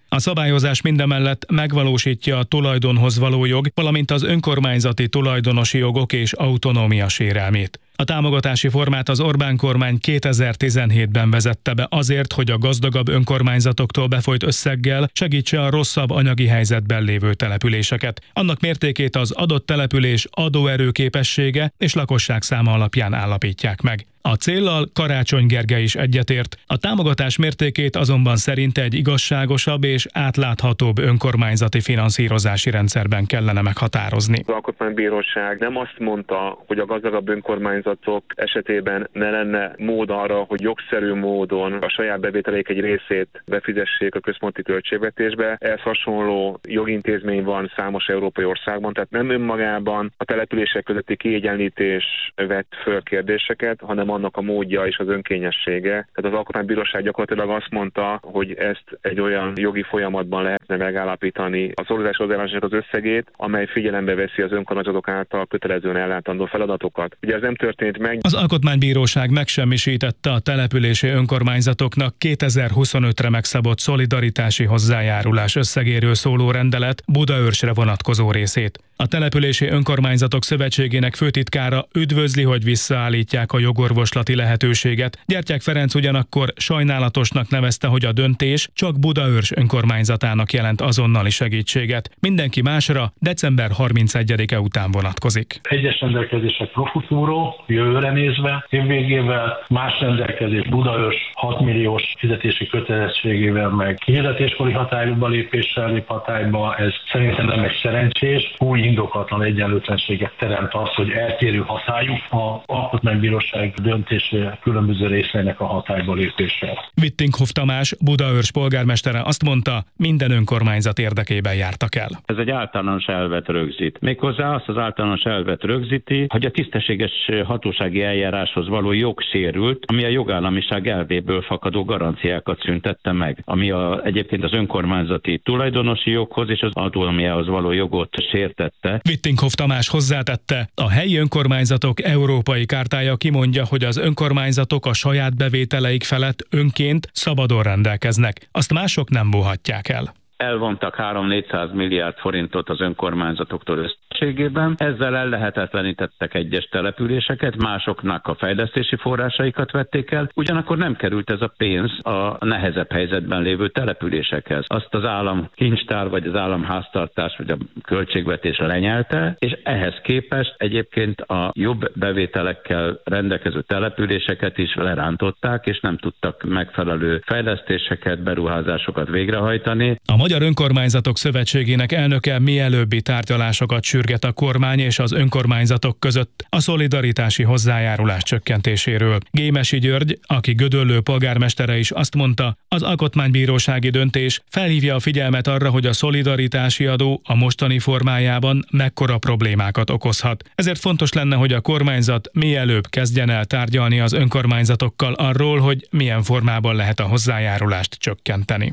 A szabályozás mindemellett megvalósítja a tulajdonhoz való jog, valamint az önkormányzati tulajdonosi jogok és autonómia sérelmét. A támogatási formát az Orbán kormány 2017-ben vezette be azért, hogy a gazdagabb önkormányzatoktól befolyt összeggel segítse a rosszabb anyagi helyzetben lévő településeket. Annak mértékét az adott település adóerőképessége és lakosságszáma alapján állapítják meg. A céllal Karácsony Gergely is egyetért, a támogatás mértékét azonban szerinte egy igazságosabb és átláthatóbb önkormányzati finanszírozási rendszerben kellene meghatározni. Az Alkotmánybíróság nem azt mondta, hogy a gazdagabb önkormányzatok esetében ne lenne mód arra, hogy jogszerű módon a saját bevételeik egy részét befizessék a központi költségvetésbe. Ehhez hasonló jogintézmény van számos európai országban, tehát nem önmagában a települések közötti kiegyenlítés vett föl kérdéseket, hanem annak a módja és az önkényessége. Tehát az Alkotmánybíróság gyakorlatilag azt mondta, hogy ezt egy olyan jogi folyamatban lehetne megállapítani a szolgáltatási hozzájárulásnak az összegét, amely figyelembe veszi az önkormányzatok által kötelezően ellátandó feladatokat. Ugye ez nem történt meg. Az Alkotmánybíróság megsemmisítette a települési önkormányzatoknak 2025-re megszabott szolidaritási hozzájárulás összegéről szóló rendelet Budaörsre vonatkozó részét. A Települési Önkormányzatok Szövetségének főtitkára üdvözli, hogy visszaállítják a jogorvoslati lehetőséget. Gyertyák Ferenc ugyanakkor sajnálatosnak nevezte, hogy a döntés csak Budaörs önkormányzatának jelent azonnali segítséget. Mindenki másra december 31-e után vonatkozik. Egyes rendelkezések pro futuro, jövőre nézve, évvégével, más rendelkezés Budaörs 6 milliós fizetési kötelezettségével meg kihirdetéskori hatályba lépéssel lép hatályba. Ez szerintem nem egy szerencsés, új indokatlan egyenlőtlenséget teremt az, hogy eltérő hatályú az Alkotmánybíróság döntése különböző részeinek a hatályba lépéssel. Wittinghoff Tamás, Budaörs polgármestere azt mondta, minden önkormányzat érdekében jártak el. Ez egy általános elvet rögzít. Méghozzá azt az általános elvet rögzíti, hogy a tisztességes hatósági eljáráshoz való jog sérült, ami a jogállamiság elvéből fakadó garanciákat szüntette meg, ami egyébként az önkormányzati tulajdonosi joghoz és az autonómiához való jogot sértette. Wittinghoff Tamás hozzátette, a helyi önkormányzatok európai kártája kimondja, hogy az önkormányzatok a saját bevételeik felett önként szabadon rendelkeznek. Azt mások nem bújhatják el. Elvontak 3-400 milliárd forintot az önkormányzatoktól összességében, ezzel ellehetetlenítettek egyes településeket, másoknak a fejlesztési forrásaikat vették el, ugyanakkor nem került ez a pénz a nehezebb helyzetben lévő településekhez. Azt az állam kincstár, vagy az államháztartás, vagy a költségvetés lenyelte, és ehhez képest egyébként a jobb bevételekkel rendelkező településeket is lerántották, és nem tudtak megfelelő fejlesztéseket, beruházásokat végrehajtani. A Magyar Önkormányzatok Szövetségének elnöke mielőbbi tárgyalásokat sürget a kormány és az önkormányzatok között a szolidaritási hozzájárulás csökkentéséről. Gémesi György, aki Gödöllő polgármestere is azt mondta, az alkotmánybírósági döntés felhívja a figyelmet arra, hogy a szolidaritási adó a mostani formájában mekkora problémákat okozhat. Ezért fontos lenne, hogy a kormányzat mielőbb kezdjen el tárgyalni az önkormányzatokkal arról, hogy milyen formában lehet a hozzájárulást csökkenteni.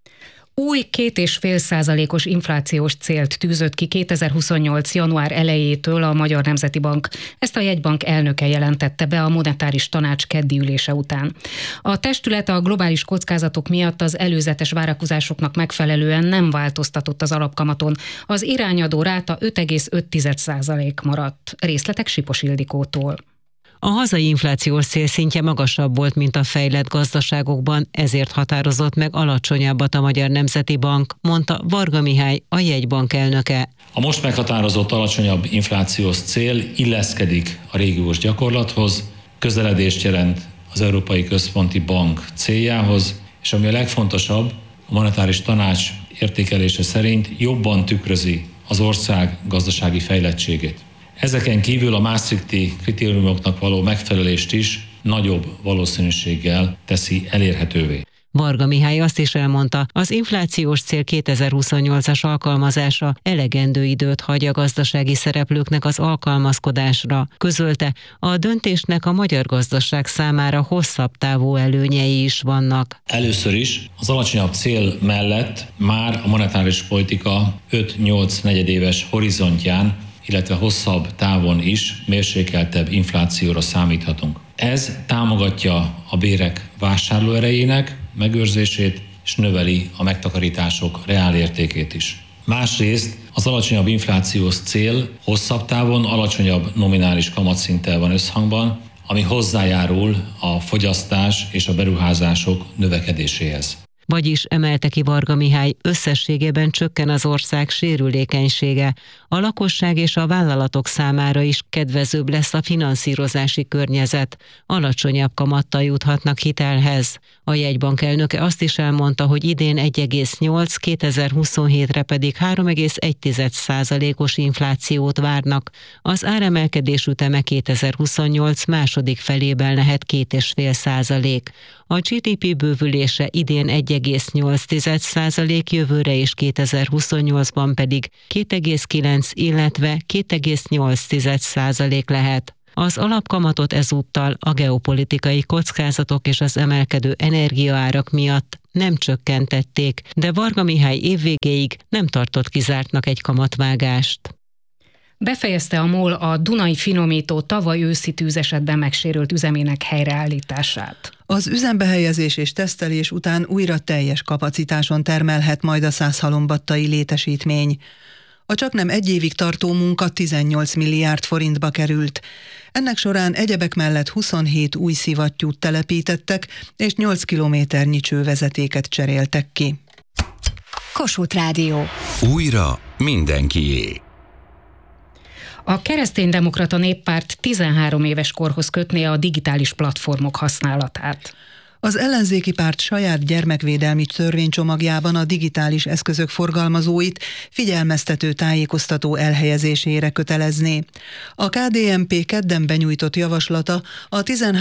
Új 2,5%-os inflációs célt tűzött ki 2028. január elejétől a Magyar Nemzeti Bank. Ezt a jegybank elnöke jelentette be a monetáris tanács keddi ülése után. A testület a globális kockázatok miatt az előzetes várakozásoknak megfelelően nem változtatott az alapkamaton. Az irányadó ráta 5,5% maradt. Részletek Sipos Ildikótól. A hazai inflációs célszintje magasabb volt, mint a fejlett gazdaságokban, ezért határozott meg alacsonyabbat a Magyar Nemzeti Bank, mondta Varga Mihály, a jegybank elnöke. A most meghatározott alacsonyabb inflációs cél illeszkedik a régiós gyakorlathoz, közeledést jelent az Európai Központi Bank céljához, és ami a legfontosabb, a monetáris tanács értékelése szerint jobban tükrözi az ország gazdasági fejlettségét. Ezeken kívül a Maastrichti kritériumoknak való megfelelést is nagyobb valószínűséggel teszi elérhetővé. Varga Mihály azt is elmondta, az inflációs cél 2028-as alkalmazása elegendő időt hagy a gazdasági szereplőknek az alkalmazkodásra. Közölte, a döntésnek a magyar gazdaság számára hosszabb távú előnyei is vannak. Először is az alacsonyabb cél mellett már a monetáris politika 5-8 negyedéves horizontján, illetve hosszabb távon is mérsékeltebb inflációra számíthatunk. Ez támogatja a bérek vásárlóerejének megőrzését, és növeli a megtakarítások reálértékét is. Másrészt az alacsonyabb inflációs cél hosszabb távon alacsonyabb nominális kamatszinttel van összhangban, ami hozzájárul a fogyasztás és a beruházások növekedéséhez. Vagyis emelte ki Varga Mihály, összességében csökken az ország sérülékenysége. A lakosság és a vállalatok számára is kedvezőbb lesz a finanszírozási környezet. Alacsonyabb kamattal juthatnak hitelhez. A jegybank elnöke azt is elmondta, hogy idén 1,8, 2027-re pedig 3,1%-os inflációt várnak. Az áremelkedés üteme 2028 második felében lehet 2,5%. A GDP bővülése idén 1,8%, jövőre és 2028-ban pedig 2,9, illetve 2,8% lehet. Az alapkamatot ezúttal a geopolitikai kockázatok és az emelkedő energiaárak miatt nem csökkentették, de Varga Mihály évvégéig nem tartott kizártnak egy kamatvágást. Befejezte a MOL a Dunai finomító tavaly őszi tűzesetben megsérült üzemének helyreállítását. Az üzembehelyezés és tesztelés után újra teljes kapacitáson termelhet majd a Szászhalombattai létesítmény. A csaknem egy évig tartó munka 18 milliárd forintba került. Ennek során egyebek mellett 27 új szivattyút telepítettek, és 8 kilométernyi csővezetéket cseréltek ki. Kossuth Rádió. Újra mindenkié. A Kereszténydemokrata Néppárt 13 éves korhoz kötné a digitális platformok használatát. Az ellenzéki párt saját gyermekvédelmi törvénycsomagjában a digitális eszközök forgalmazóit figyelmeztető tájékoztató elhelyezésére kötelezné. A KDNP kedden benyújtott javaslata a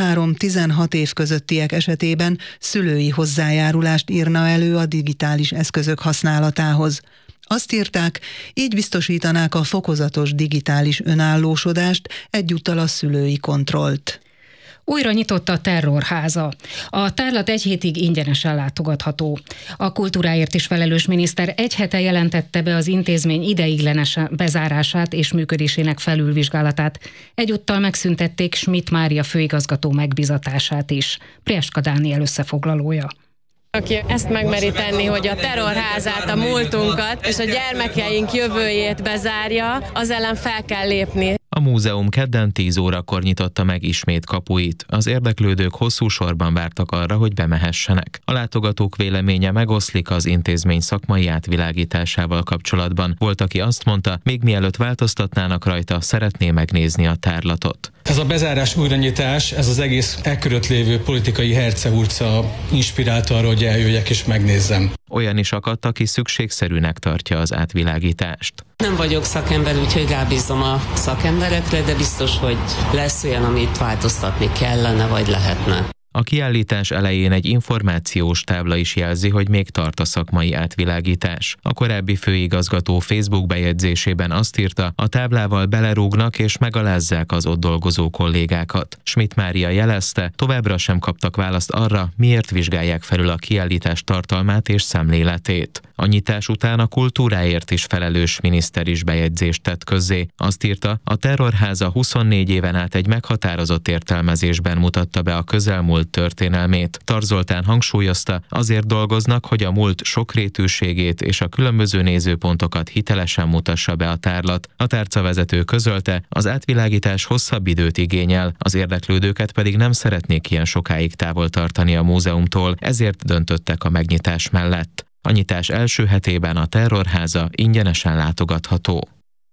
13-16 év közöttiek esetében szülői hozzájárulást írna elő a digitális eszközök használatához. Azt írták, így biztosítanák a fokozatos digitális önállósodást, egyúttal a szülői kontrollt. Újra nyitott a Terrorháza. A tárlat egy hétig ingyenesen látogatható. A kultúráért is felelős miniszter egy hete jelentette be az intézmény ideiglenes bezárását és működésének felülvizsgálatát. Egyúttal megszüntették Schmidt Mária főigazgató megbízatását is. Prieska Dániel összefoglalója. Aki ezt megmeri tenni, hogy a Terrorházát, a múltunkat és a gyermekeink jövőjét bezárja, az ellen fel kell lépni. A múzeum kedden 10 órakor nyitotta meg ismét kapuit. Az érdeklődők hosszú sorban vártak arra, hogy bemehessenek. A látogatók véleménye megoszlik az intézmény szakmai átvilágításával kapcsolatban. Volt, aki azt mondta, még mielőtt változtatnának rajta, szeretné megnézni a tárlatot. Ez a bezárás újranyitás, ez az egész körött lévő politikai hercehurca inspirálta arra, hogy eljöjjek és megnézzem. Olyan is akadt, aki szükségszerűnek tartja az átvilágítást. Nem vagyok szakember, úgyhogy rábízom a szakemberekre, de biztos, hogy lesz olyan, amit változtatni kellene, vagy lehetne. A kiállítás elején egy információs tábla is jelzi, hogy még tart a szakmai átvilágítás. A korábbi főigazgató Facebook bejegyzésében azt írta, a táblával belerúgnak és megalázzák az ott dolgozó kollégákat. Schmidt Mária jelezte, továbbra sem kaptak választ arra, miért vizsgálják felül a kiállítás tartalmát és szemléletét. A nyitás után a kultúráért is felelős miniszter is bejegyzést tett közzé. Azt írta, a Terrorháza 24 éven át egy meghatározott értelmezésben mutatta be a közelmúlt történelmét. Tar Zoltán hangsúlyozta, azért dolgoznak, hogy a múlt sokrétűségét és a különböző nézőpontokat hitelesen mutassa be a tárlat. A tárcavezető közölte, az átvilágítás hosszabb időt igényel, az érdeklődőket pedig nem szeretnék ilyen sokáig távol tartani a múzeumtól, ezért döntöttek a megnyitás mellett. A nyitás első hetében a Terrorháza ingyenesen látogatható.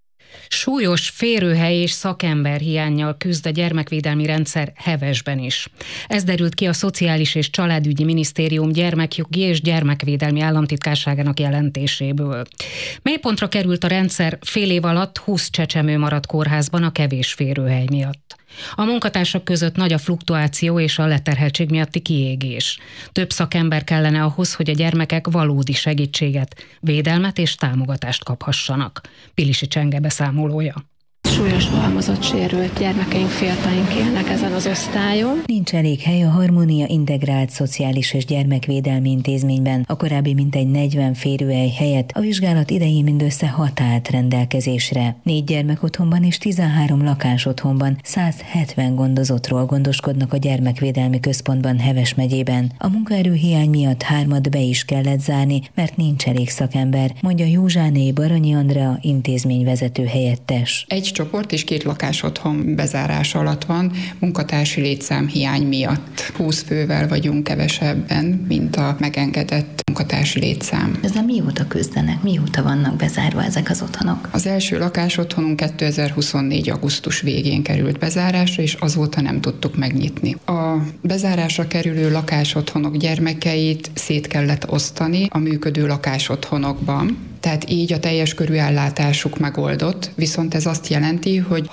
Súlyos férőhely és szakember hiánnyal küzd a gyermekvédelmi rendszer Hevesben is. Ez derült ki a Szociális és Családügyi Minisztérium gyermekjogi és gyermekvédelmi államtitkárságának jelentéséből. Mélypontra került a rendszer, fél év alatt 20 csecsemő maradt kórházban a kevés férőhely miatt. A munkatársak között nagy a fluktuáció és a leterheltség miatti kiégés. Több szakember kellene ahhoz, hogy a gyermekek valódi segítséget, védelmet és támogatást kaphassanak. Pilisi Csenge beszámolója. súlyosan halmozott sérült gyermekeink, fiatalink élnek ezen az osztályon. Nincs elég hely a Harmónia Integrált Szociális és Gyermekvédelmi Intézményben. A korábbi mintegy 40 férőhely helyett a vizsgálat idején mindössze 6 állt rendelkezésre. 4 gyermekotthonban és 13 lakásotthonban 170 gondozottról gondoskodnak a gyermekvédelmi központban Heves megyében. A munkaerőhiány miatt 3 be is kellett zárni, mert nincs elég szakember, mondja Józsáné Baranyi Andrea intézményvezető helyettes. Egy csoport és 2 lakásotthon bezárás alatt van munkatársi létszám hiány miatt. 20 fővel vagyunk kevesebben, mint a megengedett munkatársi létszám. Ezzel mióta küzdenek, mióta vannak bezárva ezek az otthonok? Az első lakásotthonunk 2024. augusztus végén került bezárásra, és azóta nem tudtuk megnyitni. A bezárásra kerülő lakásotthonok gyermekeit szét kellett osztani a működő lakásotthonokban, tehát így a teljes körű ellátásuk megoldott, viszont ez azt jelenti, hogy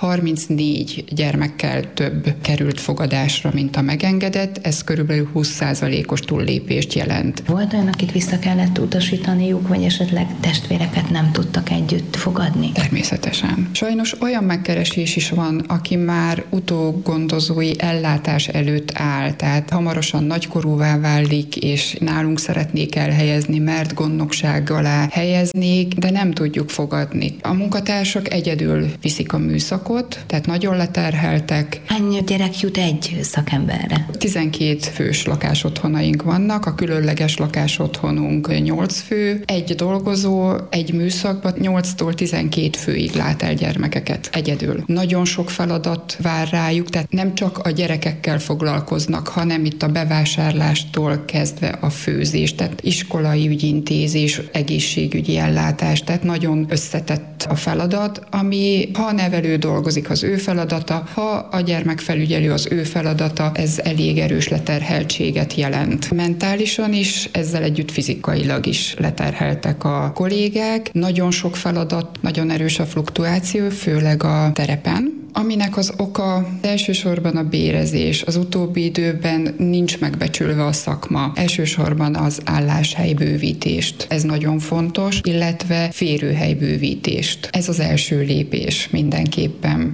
34 gyermekkel több került fogadásra, mint a megengedett, ez körülbelül 20%-os túllépést jelent. Volt olyan, akit vissza kellett utasítaniuk, vagy esetleg testvéreket nem tudtak együtt fogadni? Természetesen. Sajnos olyan megkeresés is van, aki már utógondozói ellátás előtt áll, tehát hamarosan nagykorúvá válik, és nálunk szeretnék elhelyezni, mert gondnokság alá helyezni, de nem tudjuk fogadni. A munkatársak egyedül viszik a műszakot, tehát nagyon leterheltek. Hány gyerek jut egy szakemberre? 12 fős lakásotthonaink vannak, a különleges lakásotthonunk 8 fő, egy dolgozó, egy műszakban 8-tól 12 főig lát el gyermekeket egyedül. Nagyon sok feladat vár rájuk, tehát nem csak a gyerekekkel foglalkoznak, hanem itt a bevásárlástól kezdve a főzés, tehát iskolai ügyintézés, egészségügyi ellátás, tehát nagyon összetett a feladat, ami ha a nevelő dolgozik, az ő feladata, ha a gyermekfelügyelő az ő feladata, ez elég erős leterheltséget jelent. Mentálisan is, ezzel együtt fizikailag is leterheltek a kollégák. Nagyon sok feladat, nagyon erős a fluktuáció, főleg a terepen, aminek az oka elsősorban a bérezés. Az utóbbi időben nincs megbecsülve a szakma. Elsősorban az álláshelybővítést. Ez nagyon fontos, illetve férőhelybővítést. Ez az első lépés mindenképpen.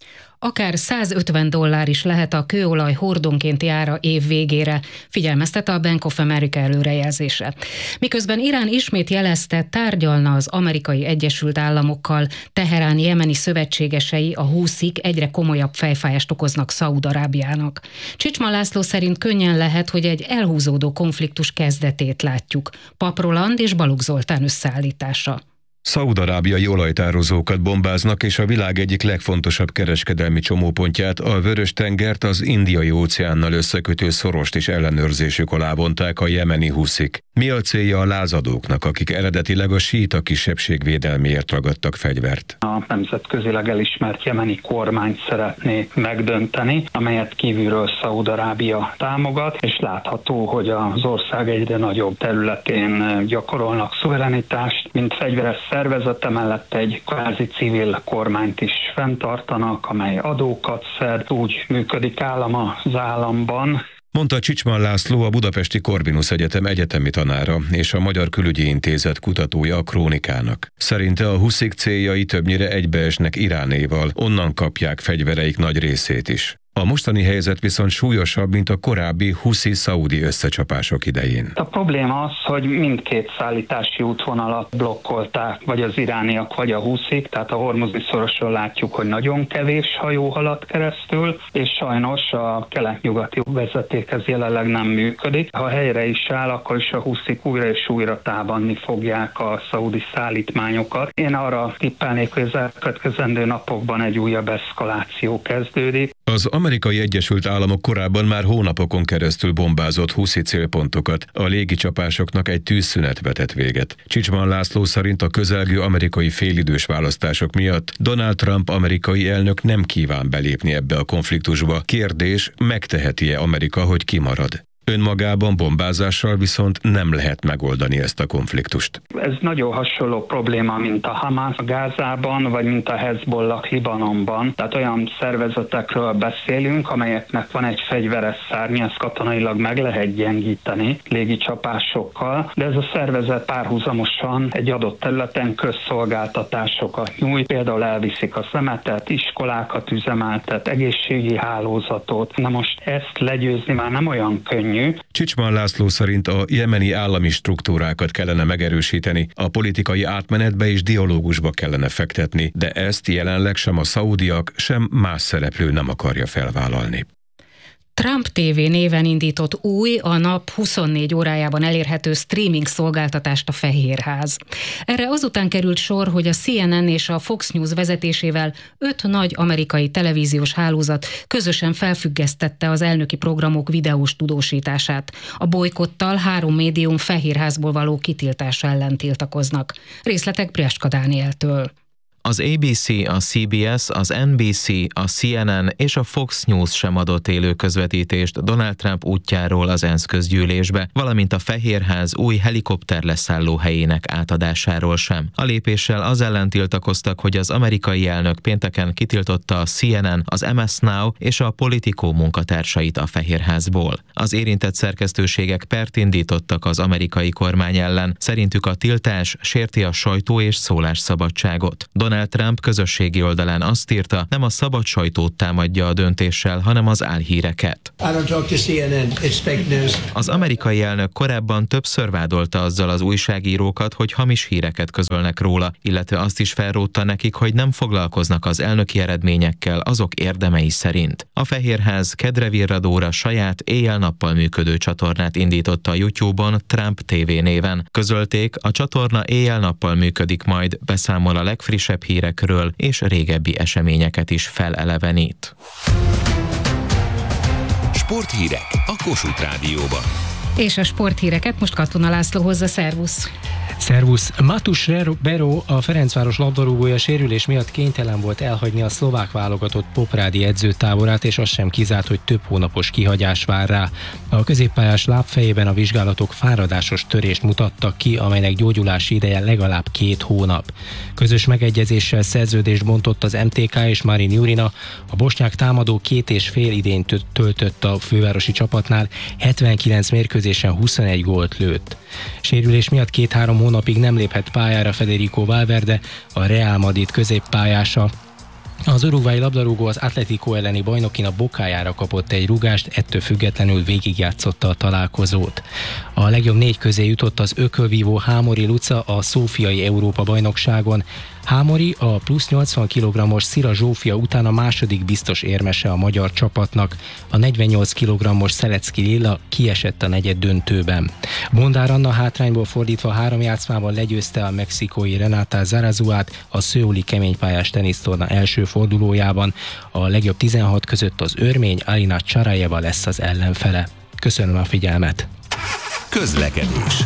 Akár $150 is lehet a kőolaj hordonkénti ára év végére, figyelmeztet a Bank of America előrejelzése. Miközben Irán ismét jelezte, tárgyalna az Amerikai Egyesült Államokkal, Teherán jemeni szövetségesei, a húszik egyre komolyabb fejfájást okoznak Szaúd-Arábiának. Csicsman László szerint könnyen lehet, hogy egy elhúzódó konfliktus kezdetét látjuk. Pap Roland és Balogh Zoltán összeállítása. Szaúd-arábiai olajtározókat bombáznak, és a világ egyik legfontosabb kereskedelmi csomópontját, a Vörös-tengert az Indiai-óceánnal összekötő Szorost is ellenőrzésük alá vonták a jemeni huszik. Mi a célja a lázadóknak, akik eredetileg a síita kisebbség védelméért ragadtak fegyvert? A nemzetközileg elismert jemeni kormányt szeretné megdönteni, amelyet kívülről Szaúd-Arábia támogat, és látható, hogy az ország egyre nagyobb területén gyakorolnak szuverenitást, mint fegyveres szervezete mellett egy kvázi civil kormányt is fenntartanak, amely adókat szed, úgy működik állam az államban. Mondta Csicsman László, a Budapesti Corvinus Egyetem egyetemi tanára és a Magyar Külügyi Intézet kutatója a Krónikának. Szerinte a huszik céljai többnyire egybeesnek Iránéval, onnan kapják fegyvereik nagy részét is. A mostani helyzet viszont súlyosabb, mint a korábbi huszi-szaudi összecsapások idején. A probléma az, hogy mindkét szállítási útvonalat blokkolták, vagy az irániak, vagy a huszik, tehát a Hormuzi szoroson látjuk, hogy nagyon kevés hajó halad keresztül, és sajnos a kelet-nyugati vezeték ez jelenleg nem működik. Ha helyre is áll, akkor is a huszik újra és újra támadni fogják a szaudi szállítmányokat. Én arra tippelnék, hogy az elkövetkezendő napokban egy újabb eszkaláció kezdődik. Az Amerikai Egyesült Államok korábban már hónapokon keresztül bombázott huszi célpontokat, a légicsapásoknak egy tűzszünet vetett véget. Csicsman László szerint a közelgő amerikai félidős választások miatt Donald Trump amerikai elnök nem kíván belépni ebbe a konfliktusba. Kérdés, megteheti-e Amerika, hogy kimarad? Önmagában bombázással viszont nem lehet megoldani ezt a konfliktust. Ez nagyon hasonló probléma, mint a Hamas Gázában, vagy mint a Hezbollah Libanonban. Tehát olyan szervezetekről beszélünk, amelyeknek van egy fegyveres szárnya, ezt katonailag meg lehet gyengíteni légicsapásokkal, de ez a szervezet párhuzamosan egy adott területen közszolgáltatásokat nyújt, például elviszik a szemetet, iskolákat üzemeltet, egészségi hálózatot. Na most ezt legyőzni már nem olyan könnyű. Csicsman László szerint a jemeni állami struktúrákat kellene megerősíteni, a politikai átmenetbe és dialógusba kellene fektetni, de ezt jelenleg sem a szaudiak, sem más szereplő nem akarja felvállalni. Trump TV néven indított új, a nap 24 órájában elérhető streaming szolgáltatást a Fehérház. Erre azután került sor, hogy a CNN és a Fox News vezetésével 5 nagy amerikai televíziós hálózat közösen felfüggesztette az elnöki programok videós tudósítását. A bolykottal 3 médium Fehérházból való kitiltása ellen tiltakoznak. Részletek Brieska Dánieltől. Az ABC, a CBS, az NBC, a CNN és a Fox News sem adott élő közvetítést Donald Trump útjáról az ENSZ közgyűlésbe, valamint a Fehérház új helikopter leszálló helyének átadásáról sem. A lépéssel az ellen tiltakoztak, hogy az amerikai elnök pénteken kitiltotta a CNN, az MS Now és a Politico munkatársait a Fehérházból. Az érintett szerkesztőségek pert indítottak az amerikai kormány ellen, szerintük a tiltás sérti a sajtó- és szólásszabadságot. Donald Trump közösségi oldalán azt írta, nem a szabad sajtót támadja a döntéssel, hanem az álhíreket. Az amerikai elnök korábban többször vádolta azzal az újságírókat, hogy hamis híreket közölnek róla, illetve azt is felrótta nekik, hogy nem foglalkoznak az elnöki eredményekkel azok érdemei szerint. A Fehérház kedre virradóra saját éjjel-nappal működő csatornát indította a YouTube-on Trump TV néven. Közölték, a csatorna éjjel-nappal működik majd, beszámol a legfrissebb hírekről és régebbi eseményeket is felelevenít. Sporthírek a Kossuth Rádióban. És a sporthíreket most Katona László hozza, szervusz! Szervusz! Matus Bero, a Ferencváros labdarúgója sérülés miatt kénytelen volt elhagyni a szlovák válogatott poprádi edzőtáborát, és az sem kizárt, hogy több hónapos kihagyás vár rá. A középpályás lábfejében a vizsgálatok fáradásos törést mutattak ki, amelynek gyógyulási ideje legalább 2 hónap. Közös megegyezéssel szerződést bontott az MTK és Marin Jurina. A bosnyák támadó 2,5 idényt töltött a fővárosi csapatnál, 79 mérkőzésen 21 gólt lőtt. Sérülés miatt 2-3 hónapig nem léphet pályára Federico Valverde, a Real Madrid középpályása. Az uruguayi labdarúgó az Atletico elleni bajnokin a bokájára kapott egy rúgást, ettől függetlenül végigjátszotta a találkozót. A legjobb 4 közé jutott az ökölvívó Hámori Luca a szófiai Európa-bajnokságon. Hámori a plusz 80 kg-os Szira Zsófia után a második biztos érmese a magyar csapatnak. A 48 kg-os Szelecki Lilla kiesett a negyeddöntőben. Bondár Anna hátrányból fordítva 3 játszmában legyőzte a mexikói Renata Zarazuát a szöuli keménypályás tenisztorna első fordulójában. A legjobb 16 között az örmény Alina Csarajeva lesz az ellenfele. Köszönöm a figyelmet! Közlekedés.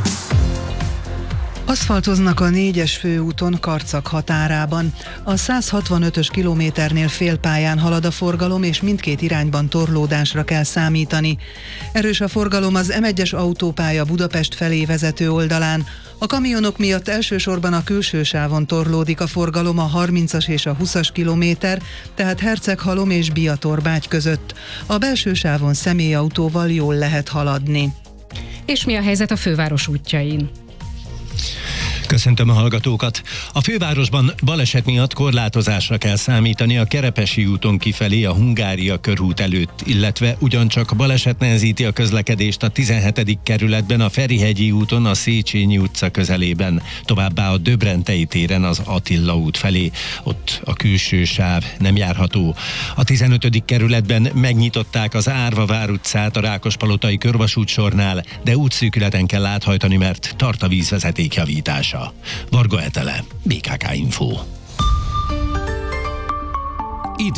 Aszfaltoznak a 4-es főúton Karcag határában. A 165-ös kilométernél félpályán halad a forgalom, és mindkét irányban torlódásra kell számítani. Erős a forgalom az M1-es autópálya Budapest felé vezető oldalán. A kamionok miatt elsősorban a külső sávon torlódik a forgalom, a 30-as és a 20-as kilométer, tehát Herceghalom és Biatorbágy között. A belső sávon személyautóval jól lehet haladni. És mi a helyzet a főváros útjain? Köszöntöm a hallgatókat! A fővárosban baleset miatt korlátozásra kell számítani a Kerepesi úton kifelé a Hungária körút előtt, illetve ugyancsak baleset nehezíti a közlekedést a 17. kerületben a Ferihegyi úton a Széchenyi utca közelében, továbbá a Döbrentei téren az Attila út felé, ott a külső sáv nem járható. A 15. kerületben megnyitották az Árva vár utcát a Rákospalotai körvasútsornál, de útszűkületen kell áthajtani, mert tart a vízvezeték javítása. Varga Etele, BKK Info.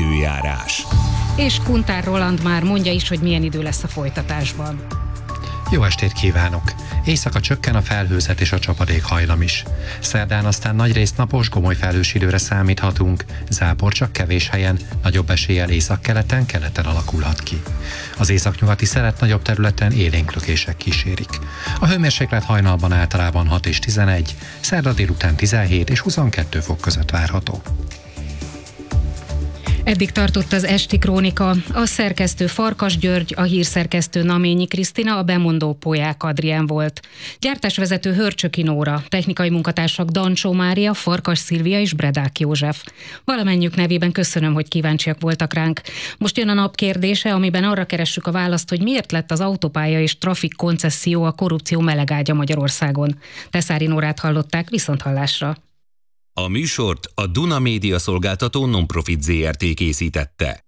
Időjárás. És Kuntár Roland már mondja is, hogy milyen idő lesz a folytatásban. Jó estét kívánok! Éjszaka csökken a felhőzet és a csapadék hajlam is. Szerdán aztán nagyrészt napos, gomoly felhős időre számíthatunk, zápor csak kevés helyen, nagyobb eséllyel északkeleten, keleten alakulhat ki. Az északnyugati szelet nagyobb területen élénklökések kísérik. A hőmérséklet hajnalban általában 6 és 11, szerda délután 17 és 22 fok között várható. Eddig tartott az esti krónika. A szerkesztő Farkas György, a hírszerkesztő Naményi Krisztina, a bemondó Polyák Adrián volt. Gyártásvezető Hörcsöki Nóra, technikai munkatársak Dancsó Mária, Farkas Szilvia és Bredák József. Valamennyiük nevében köszönöm, hogy kíváncsiak voltak ránk. Most jön a nap kérdése, amiben arra keressük a választ, hogy miért lett az autópálya és trafik koncesszió a korrupció melegágya Magyarországon. Teszári Nórát hallották, viszonthallásra. A műsort a Duna Média Szolgáltató Nonprofit Zrt. Készítette.